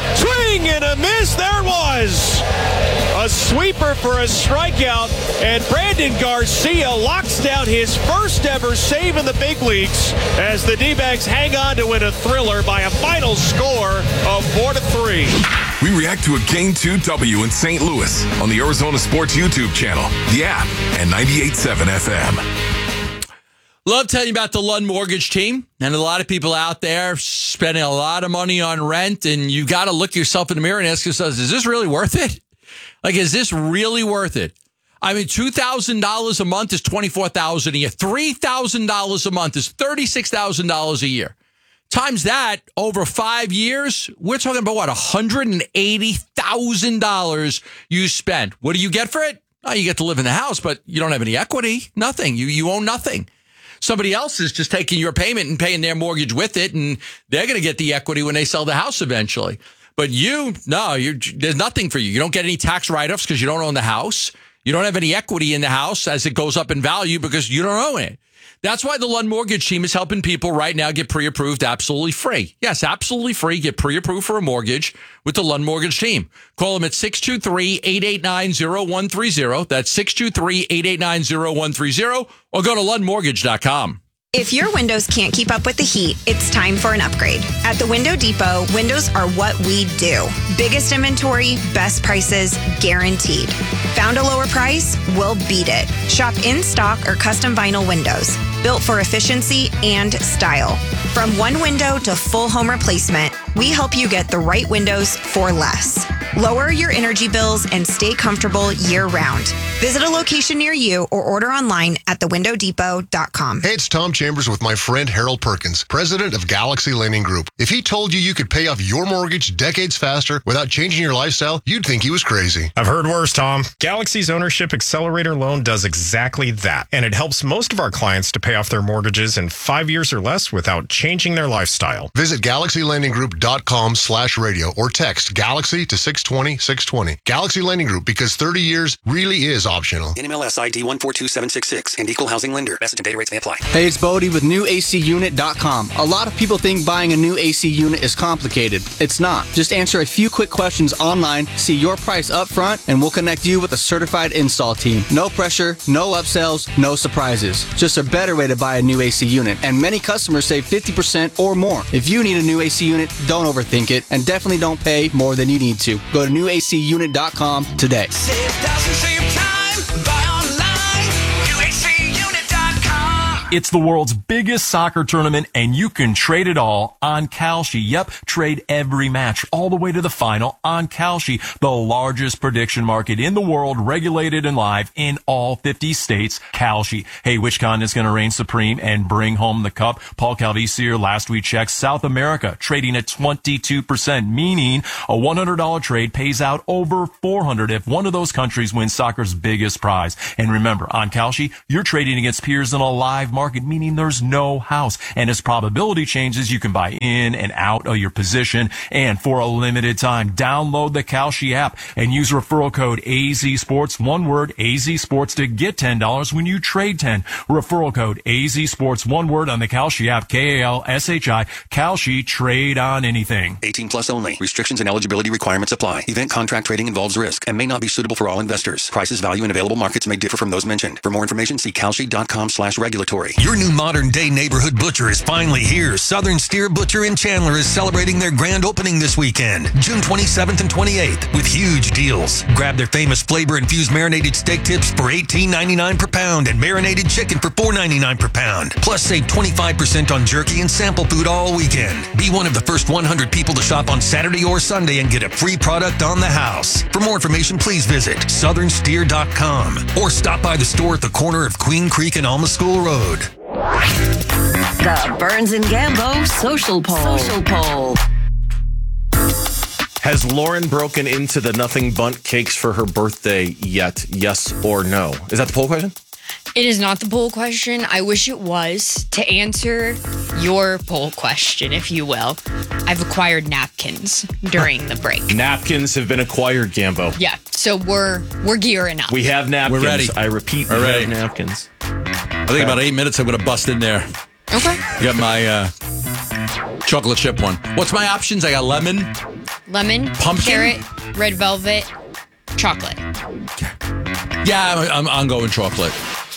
Swing and a miss. There was a sweeper for a strikeout, and Brandon Garcia locks down his first ever save in the big leagues as the D-backs hang on to win a thriller by a final score of four to three. We react to a Game two W in Saint Louis on the Arizona Sports YouTube channel, the app, and ninety-eight point seven F M. Love telling you about the Lund Mortgage team, and a lot of people out there spending a lot of money on rent, and you got to look yourself in the mirror and ask yourself, is this really worth it? Like, is this really worth it? I mean, two thousand dollars a month is twenty-four thousand dollars a year. three thousand dollars a month is thirty-six thousand dollars a year. Times that over five years, we're talking about, what, one hundred eighty thousand dollars you spent. What do you get for it? Oh, you get to live in the house, but you don't have any equity. Nothing. You you own nothing. Somebody else is just taking your payment and paying their mortgage with it, and they're going to get the equity when they sell the house eventually. But you, no, you're, there's nothing for you. You don't get any tax write-offs because you don't own the house. You don't have any equity in the house as it goes up in value because you don't own it. That's why the Lund Mortgage team is helping people right now get pre-approved absolutely free. Yes, absolutely free. Get pre-approved for a mortgage with the Lund Mortgage team. Call them at six two three, eight eight nine, zero one three zero. That's six two three, eight eight nine, zero one three zero. Or go to lund mortgage dot com. If your windows can't keep up with the heat, it's time for an upgrade. At the Window Depot, windows are what we do. Biggest inventory, best prices, guaranteed. Found a lower price? We'll beat it. Shop in stock or custom vinyl windows, built for efficiency and style. From one window to full home replacement, we help you get the right windows for less. Lower your energy bills and stay comfortable year-round. Visit a location near you or order online at the window depot dot com. Hey, it's Tom Chambers with my friend Harold Perkins, president of Galaxy Lending Group. If he told you you could pay off your mortgage decades faster without changing your lifestyle, you'd think he was crazy. I've heard worse, Tom. Galaxy's Ownership Accelerator Loan does exactly that, and it helps most of our clients to pay off their mortgages in five years or less without changing their lifestyle. Visit galaxy lending group dot com slash radio or text Galaxy to six twenty, six twenty. Galaxy Lending Group, because thirty years really is optional. N M L S I D one four two seven six six and Equal Housing Lender. Message and data rates may apply. Hey, it's Bodie with new A C unit dot com. A lot of people think buying a new A C unit is complicated. It's not. Just answer a few quick questions online, see your price up front, and we'll connect you with a certified install team. No pressure, no upsells, no surprises. Just a better way to buy a new A C unit. And many customers save fifty percent or more. If you need a new A C unit, don't overthink it, and definitely don't pay more than you need to. Go to new A C unit dot com today. Save thousands, save time. Buy online. new A C unit dot com. It's the world's biggest soccer tournament, and you can trade it all on Kalshi. Yep, trade every match all the way to the final on Kalshi, the largest prediction market in the world, regulated and live in all fifty states. Kalshi. Hey, which continent's going to reign supreme and bring home the cup? Paul Calvisier last week checked South America, trading at twenty-two percent, meaning a one hundred dollars trade pays out over four hundred dollars if one of those countries wins soccer's biggest prize. And remember, on Kalshi, you're trading against peers in a live market, meaning there's no house. And as probability changes, you can buy in and out of your position. And for a limited time, download the Kalshi app and use referral code A Z Sports, one word, A Z Sports, to get ten dollars when you trade ten. Referral code A Z Sports, one word, on the Kalshi app, K A L S H I, Kalshi, trade on anything. eighteen plus only. Restrictions and eligibility requirements apply. Event contract trading involves risk and may not be suitable for all investors. Prices, value, and available markets may differ from those mentioned. For more information, see kalshi dot com slash regulatory. Your new modern-day neighborhood butcher is finally here. Southern Steer Butcher in Chandler is celebrating their grand opening this weekend, June twenty-seventh and twenty-eighth, with huge deals. Grab their famous flavor-infused marinated steak tips for eighteen ninety-nine per pound and marinated chicken for four ninety-nine per pound. Plus, save twenty-five percent on jerky and sample food all weekend. Be one of the first one hundred people to shop on Saturday or Sunday and get a free product on the house. For more information, please visit southern steer dot com or stop by the store at the corner of Queen Creek and Alma School Road. The Burns and Gambo Social Poll. Social Poll. Has Lauren broken into the Nothing Bundt Cakes for her birthday yet? Yes or no? Is that the poll question? It is not the poll question. I wish it was. To answer your poll question, if you will, I've acquired napkins during the break. Napkins have been acquired, Gambo. Yeah, so we're we're gearing up. We have napkins. We're ready. I repeat, we We're ready. have napkins. I think about eight minutes I'm going to bust in there. Okay. Got my uh, chocolate chip one. What's my options? I got lemon. Lemon, Pumpkin? carrot, red velvet, chocolate. Yeah, I'm, I'm, I'm going chocolate.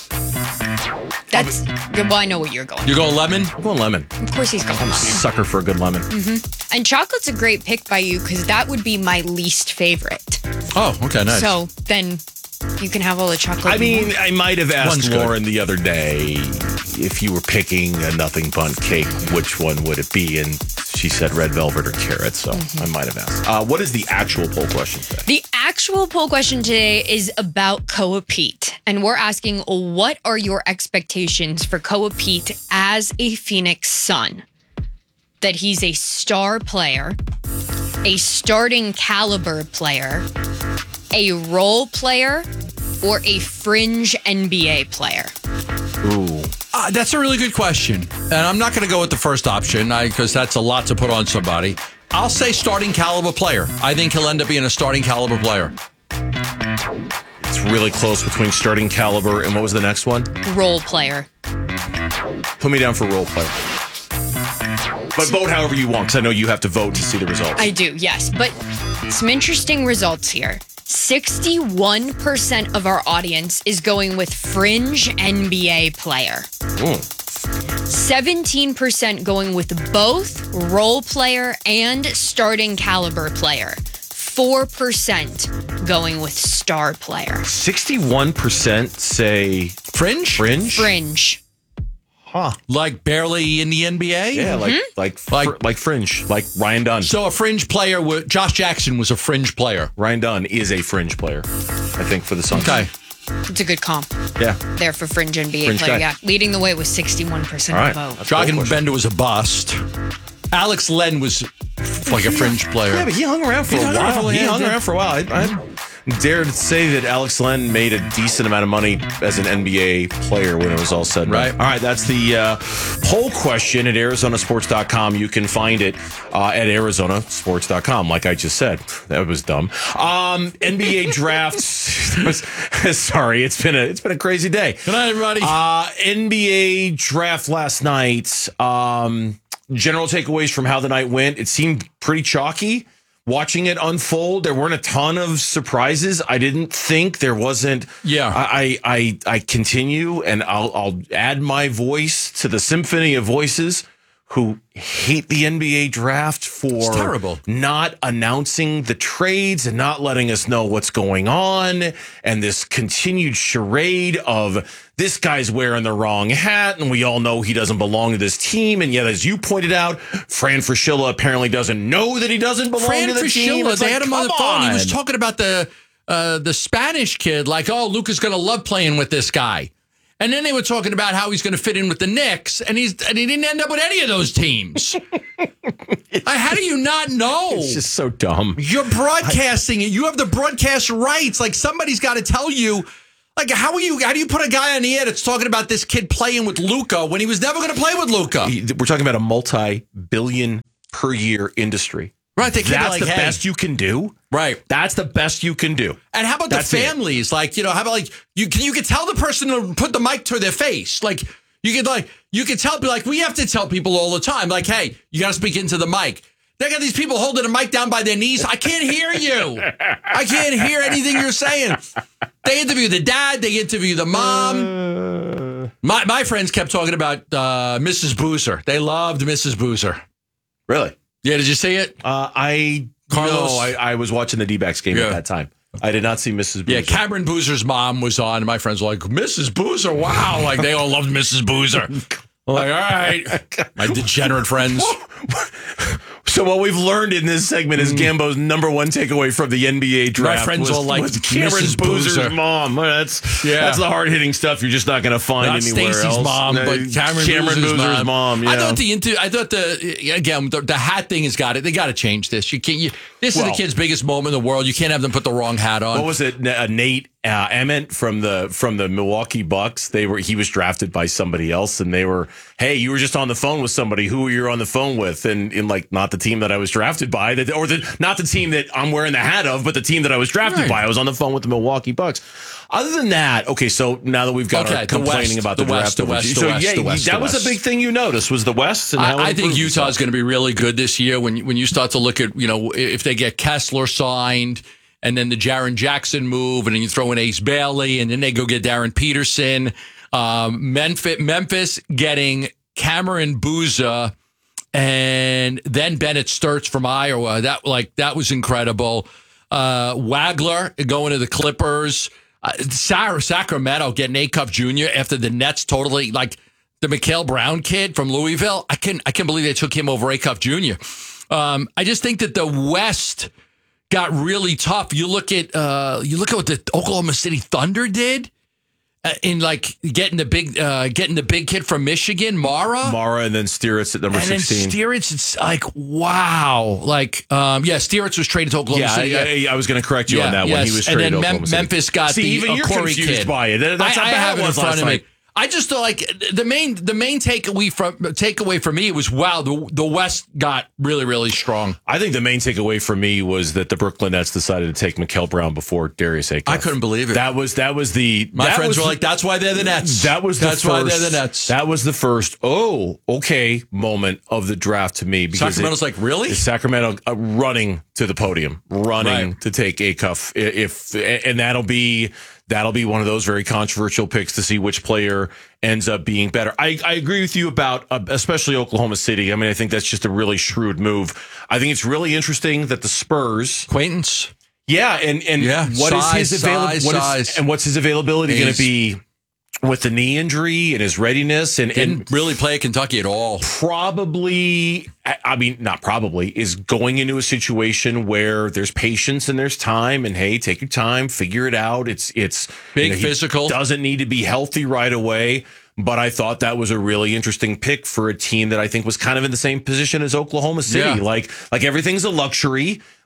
That's well, I know what you're going. You go lemon? I'm going lemon. Of course he's going I'm a lemon. sucker for a good lemon. Mm-hmm. And chocolate's a great pick by you because that would be my least favorite. Oh, okay, nice. So then you can have all the chocolate. I you mean, want. I might have asked One's good. Lauren the other day if you were picking a Nothing Bundt cake, which one would it be? And she said red velvet or carrot, so Mm-hmm. I might have asked. Uh, what is the actual poll question today? The actual poll question today is about Koa Pete. And we're asking, what are your expectations for Koa Pete as a Phoenix Sun? That he's a star player, a starting caliber player, a role player, or a fringe N B A player? Ooh. Uh, that's a really good question. And I'm not going to go with the first option because that's a lot to put on somebody. I'll say starting caliber player. I think he'll end up being a starting caliber player. It's really close between starting caliber and what was the next one? Role player. Put me down for role player. But vote however you want, because I know you have to vote to see the results. I do, yes. But some interesting results here. sixty-one percent of our audience is going with fringe N B A player. Ooh. seventeen percent going with both role player and starting caliber player. four percent going with star player. sixty-one percent say fringe? Fringe? Fringe. Huh. Like barely in the N B A? Yeah, like Mm-hmm. like fr- like fringe, like Ryan Dunn. So a fringe player, w- Josh Jackson was a fringe player. Ryan Dunn is a fringe player, I think, for the Suns. Okay. It's a good comp. Yeah. There for fringe N B A Fringe player. guy. Yeah. Leading the way with sixty-one percent All of right. the vote. Dragan Bender was a bust. Alex Len was like a fringe player. Yeah, but he hung around for He a hung around while. for- He yeah, hung yeah. around for a while. I, I, dare to say that Alex Len made a decent amount of money as an N B A player when it was all said and done. Right. All right, that's the uh, poll question at Arizona Sports dot com. You can find it uh, at Arizona Sports dot com, like I just said. That was dumb. Um, N B A drafts. Sorry, it's been a it's been a crazy day. Good night, everybody. Uh, N B A draft last night. Um, general takeaways from how the night went. It seemed pretty chalky. Watching it unfold, there weren't a ton of surprises. I didn't think there wasn't. Yeah. I I I continue, and I'll I'll add my voice to the symphony of voices who hate the N B A draft for It's terrible. not announcing the trades and not letting us know what's going on, and this continued charade of this guy's wearing the wrong hat, and we all know he doesn't belong to this team. And yet, as you pointed out, Fran Fraschilla apparently doesn't know that he doesn't belong Fran to the team. Fraschilla, It's they like, had him on the come phone. He was on. talking about the uh, the Spanish kid, like, oh, Luka's going to love playing with this guy. And then they were talking about how he's going to fit in with the Knicks, and he's and he didn't end up with any of those teams. Like, how do you not know? It's just so dumb. You're broadcasting it. You have the broadcast rights. Like, somebody's got to tell you. Like, how are you? How do you put a guy on the air that's talking about this kid playing with Luka when he was never going to play with Luka? We're talking about a multi-billion per year industry. Right, they can't be That's like, the hey. best you can do. Right. That's the best you can do. And how about That's the it. families? Like, you know, how about like you can you can tell the person to put the mic to their face. Like you could like you could tell like we have to tell people all the time, like, hey, you gotta speak into the mic. They got these people holding a mic down by their knees. I can't hear you. I can't hear anything you're saying. They interview the dad, they interview the mom. My my friends kept talking about uh, Missus Boozer. They loved Missus Boozer. Really? Yeah, did you see it? Uh, I Carlos? No, I, I was watching the D-backs game Yeah. at that time. I did not see Missus Boozer. Yeah, Cameron Boozer's mom was on, and my friends were like, Missus Boozer, wow. Like, they all loved Missus Boozer. I'm like, all right. My degenerate friends. So what we've learned in this segment is Gambo's number one takeaway from the N B A draft. My friends was, all like was Cameron Missus Boozer's Boozer. mom. Well, That's Yeah. that's the hard hitting stuff you're just not going to find Not anywhere Stacey's else. mom, No, but Cameron, Cameron Boozer's, Boozer's mom. mom. I yeah. thought the inter- I thought the again the, the hat thing has got it. They got to change this. You can't. You, this is Well- the kid's biggest moment in the world. You can't have them put the wrong hat on. What was it? Uh, Nate uh, Emmett from the from the Milwaukee Bucks. They were he was drafted by somebody else, and they were, hey, you were just on the phone with somebody. Who were you on the phone with? And in like not the team that I was drafted by, that or the not the team that I'm wearing the hat of, but the team that I was drafted Right. by. I was on the phone with the Milwaukee Bucks. Other than that, okay. So now that we've got Okay, our the complaining West, about the, the West, draft, the West, the so West, yeah, the West, that the was West. a big thing you noticed was the West. And how it I, I think improved Utah's itself. going to be really good this year when when you start to look at, you know, if they get Kessler signed and then the Jaren Jackson move and then you throw in Ace Bailey and then they go get Darren Peterson. Um, Memphis, Memphis getting Cameron Boozer and then Bennett Sturts from Iowa. That like that was incredible. Uh, Wagler going to the Clippers. Uh, Sa- Sacramento getting A Cup Junior after the Nets totally like the Mikael Brown kid from Louisville. I can I can't believe they took him over A Cup Junior Um, I just think that the West got really tough. You look at uh, you look at what the Oklahoma City Thunder did uh, in like getting the big uh, getting the big kid from Michigan, Mara. Mara and then Stieritz at number And then sixteen. Stieritz, it's like, wow. Like, um, yeah, Stieritz was traded to Oklahoma Yeah, City. I, I was going to correct you Yeah, on that one. yes. He was And traded then to Mem- Oklahoma City. Memphis got See, the even uh, you're Corey confused kid. by it. That's I, how I bad have it it in was front last of me. night. I just feel like the main the main takeaway from takeaway for me was wow, the the West got really really strong. I think the main takeaway for me was that the Brooklyn Nets decided to take Mikael Brown before Darius Acuff. I couldn't believe it. That was that was the My that friends was were the- like, "That's why they're the Nets." That was the that's first, why they're the Nets. That was the first. Oh, okay, moment of the draft to me because Sacramento's it- like, really? Sacramento uh, running to the podium, running Right. to take Acuff. If and that'll be. That'll be one of those very controversial picks to see which player ends up being better. I, I agree with you about uh, especially Oklahoma City. I mean, I think that's just a really shrewd move. I think it's really interesting that the Spurs acquaintance. Yeah, and and Yeah, what is size, his availability? size, What is, size. and what's his availability going He's- to be with the knee injury and his readiness? And, Didn't and really play at Kentucky at all. probably, I mean, not probably, is going into a situation where there's patience and there's time. And hey, take your time, figure it out. It's it's Big you know, he physical. doesn't need to be healthy right away. But I thought that was a really interesting pick for a team that I think was kind of in the same position as Oklahoma City. Yeah. Like, like everything's a luxury.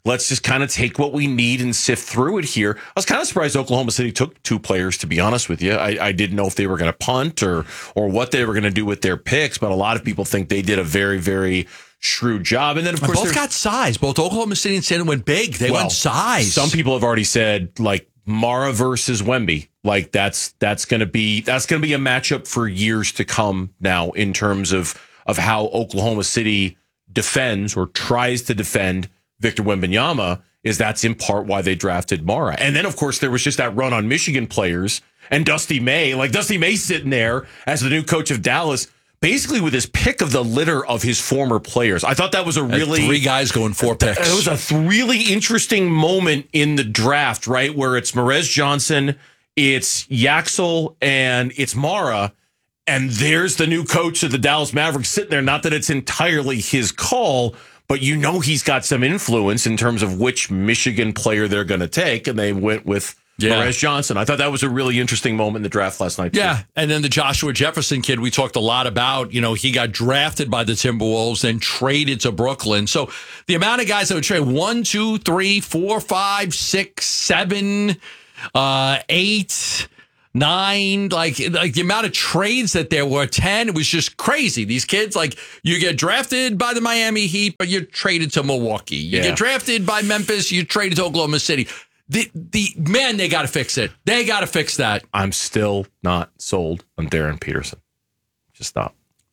let's just kind of take what we need and sift through it here. I was kind of surprised Oklahoma City took two players, to be honest with you. I, I didn't know if they were going to punt or or what they were going to do with their picks, but a lot of people think they did a very, very shrewd job. And then, of course, both got size. Both Oklahoma City and San went big. They well, went size. Some people have already said, like, Mara versus Wemby. Like, that's that's going to be that's going to be a matchup for years to come now in terms of of how Oklahoma City defends or tries to defend Victor Wembanyama. Is that's in part why they drafted Mara. And then, of course, there was just that run on Michigan players and Dusty May. Like, Dusty May sitting there as the new coach of Dallas, basically with his pick of the litter of his former players. I thought that was a really... Three guys going four picks. It was a th- really interesting moment in the draft, right? Where it's Merez Johnson, it's Yaxel, and it's Mara. And there's the new coach of the Dallas Mavericks sitting there. Not that it's entirely his call, but you know he's got some influence in terms of which Michigan player they're going to take. And they went with yeah. Merez Johnson. I thought that was a really interesting moment in the draft last night, too. Yeah, and then the Joshua Jefferson kid we talked a lot about. You know, he got drafted by the Timberwolves and traded to Brooklyn. So the amount of guys that would trade, one, two, three, four, five, six, seven, uh, eight... Nine, like like the amount of trades that there were, ten, it was just crazy. These kids, like, you get drafted by the Miami Heat, but you're traded to Milwaukee. You Yeah. get drafted by Memphis, you're traded to Oklahoma City. The the man, they got to fix it. They got to fix that. I'm still not sold on Darren Peterson. Just stop.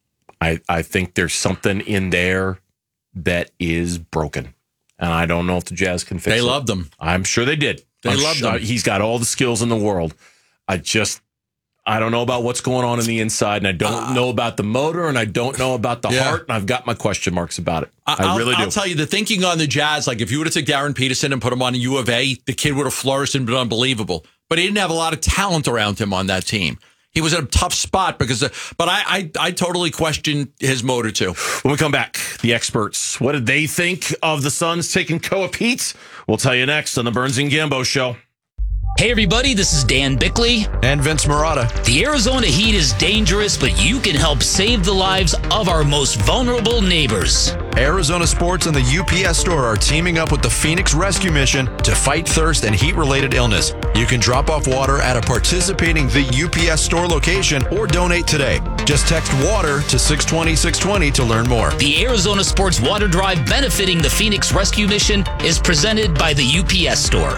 I, I think there's something in there that is broken. And I don't know if the Jazz can fix They it. loved him. I'm sure they did. They I'm loved sure- him. He's got all the skills in the world. I just, I don't know about what's going on in the inside, and I don't Uh, know about the motor, and I don't know about the Yeah. heart, and I've got my question marks about it. I, I'll, really do. I'll tell you, the thinking on the Jazz, like if you would have took Darren Peterson and put him on a U of A, the kid would have flourished and been unbelievable. But he didn't have a lot of talent around him on that team. He was in a tough spot because, of, but I, I, I totally question his motor too. When we come back, the experts, what did they think of the Suns taking Koa Pete? We'll tell you next on the Burns and Gambo Show. Hey everybody, this is Dan Bickley. And Vince Marotta. The Arizona heat is dangerous, but you can help save the lives of our most vulnerable neighbors. Arizona Sports and the U P S Store are teaming up with the Phoenix Rescue Mission to fight thirst and heat-related illness. You can drop off water at a participating The U P S Store location or donate today. Just text WATER to six twenty six twenty to learn more. The Arizona Sports Water Drive benefiting the Phoenix Rescue Mission is presented by the U P S Store.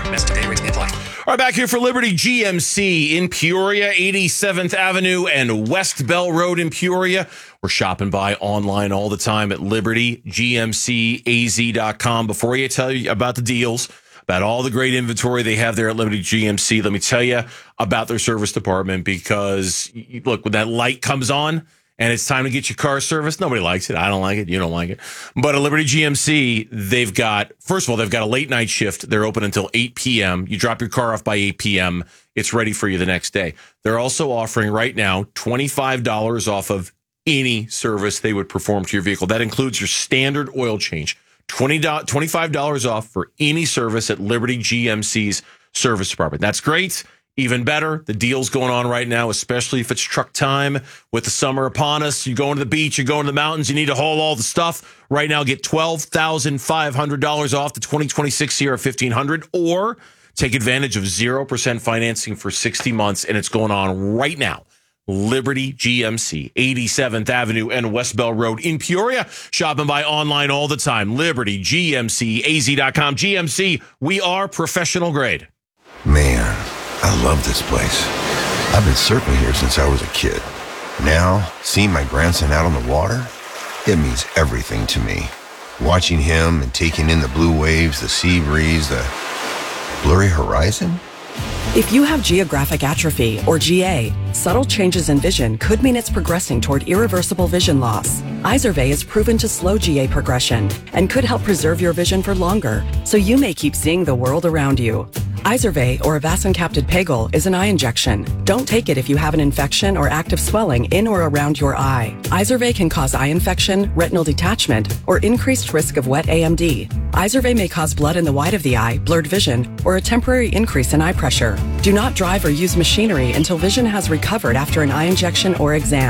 All right, back here for Liberty G M C in Peoria, eighty-seventh Avenue and West Bell Road in Peoria. We're shopping by online all the time at liberty g m c a z dot com. Before you tell you about the deals, about all the great inventory they have there at Liberty G M C, let me tell you about their service department because, look, when that light comes on, and it's time to get your car serviced. Nobody likes it. I don't like it. You don't like it. But at Liberty G M C, they've got, first of all, they've got a late night shift. They're open until eight p.m. You drop your car off by eight p.m. It's ready for you the next day. They're also offering right now twenty-five dollars off of any service they would perform to your vehicle. That includes your standard oil change. twenty dollars, twenty-five dollars off for any service at Liberty G M C's service department. That's great. Even better, the deal's going on right now, especially if it's truck time with the summer upon us. You're going to the beach, you're going to the mountains, you need to haul all the stuff. Right now, get twelve thousand five hundred dollars off the twenty twenty-six Sierra fifteen hundred, or take advantage of zero percent financing for sixty months, and it's going on right now. Liberty G M C, eighty-seventh Avenue and West Bell Road in Peoria. Shopping by online all the time. Liberty G M C A Z dot com. G M C, we are professional grade. Man, I love this place. I've been surfing here since I was a kid. Now, seeing my grandson out on the water, it means everything to me. Watching him and taking in the blue waves, the sea breeze, the blurry horizon. If you have geographic atrophy, or G A, subtle changes in vision could mean it's progressing toward irreversible vision loss. Izervay is proven to slow G A progression and could help preserve your vision for longer, so you may keep seeing the world around you. Izervay, or avacincaptad pegol, is an eye injection. Don't take it if you have an infection or active swelling in or around your eye. Izervay can cause eye infection, retinal detachment, or increased risk of wet A M D. Izervay may cause blood in the white of the eye, blurred vision, or a temporary increase in eye pressure. Do not drive or use machinery until vision has recovered after an eye injection or exam.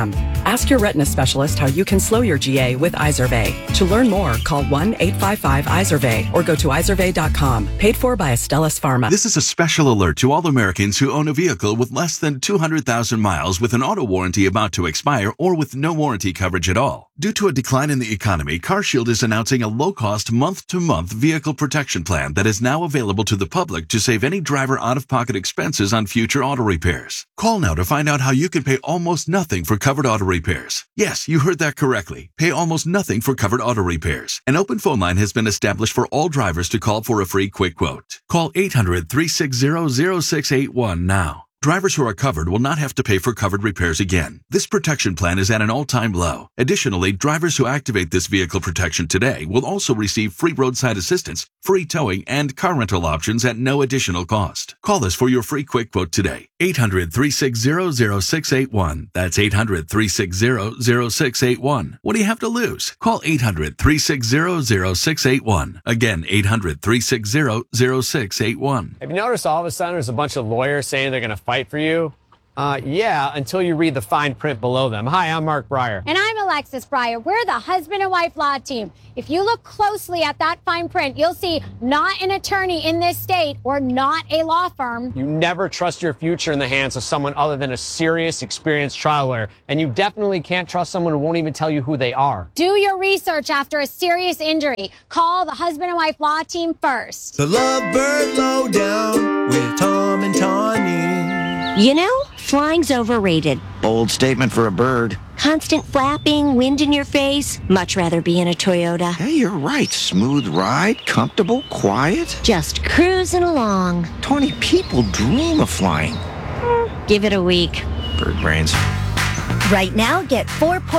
Ask your retina specialist how you can slow your G A with Izervay. To learn more, call one eight five five Izervay or go to izervay dot com. Paid for by Astellas Pharma. This is a special alert to all Americans who own a vehicle with less than two hundred thousand miles with an auto warranty about to expire or with no warranty coverage at all. Due to a decline in the economy, CarShield is announcing a low-cost month-to-month vehicle protection plan that is now available to the public to save any driver out-of-pocket expenses on future auto repairs. Call now to find out how you can pay almost nothing for covered auto repairs. Yes, you heard that correctly. Pay almost nothing for covered auto repairs. An open phone line has been established for all drivers to call for a free quick quote. Call eight hundred, three six zero, zero six eight one now. Drivers who are covered will not have to pay for covered repairs again. This protection plan is at an all-time low. Additionally, drivers who activate this vehicle protection today will also receive free roadside assistance, free towing, and car rental options at no additional cost. Call us for your free quick quote today. eight hundred, three six zero, zero six eight one. That's eight hundred, three six zero, zero six eight one. What do you have to lose? Call eight hundred, three six zero, zero six eight one. Again, eight hundred, three six zero, zero six eight one. Have you noticed all of a sudden there's a bunch of lawyers saying they're going to fight for you? Uh, yeah, until you read the fine print below them. Hi, I'm Mark Breyer. And I'm Alexis Breyer. We're the husband and wife law team. If you look closely at that fine print, you'll see not an attorney in this state or not a law firm. You never trust your future in the hands of someone other than a serious, experienced trial lawyer. And you definitely can't trust someone who won't even tell you who they are. Do your research after a serious injury. Call the husband and wife law team first. The Lovebird Lowdown with Tom and Tawny. You know, flying's overrated. Bold statement for a bird. Constant flapping, wind in your face. Much rather be in a Toyota. Hey, you're right. Smooth ride, comfortable, quiet. Just cruising along. twenty people dream of flying. Give it a week. Bird brains. Right now, get four points.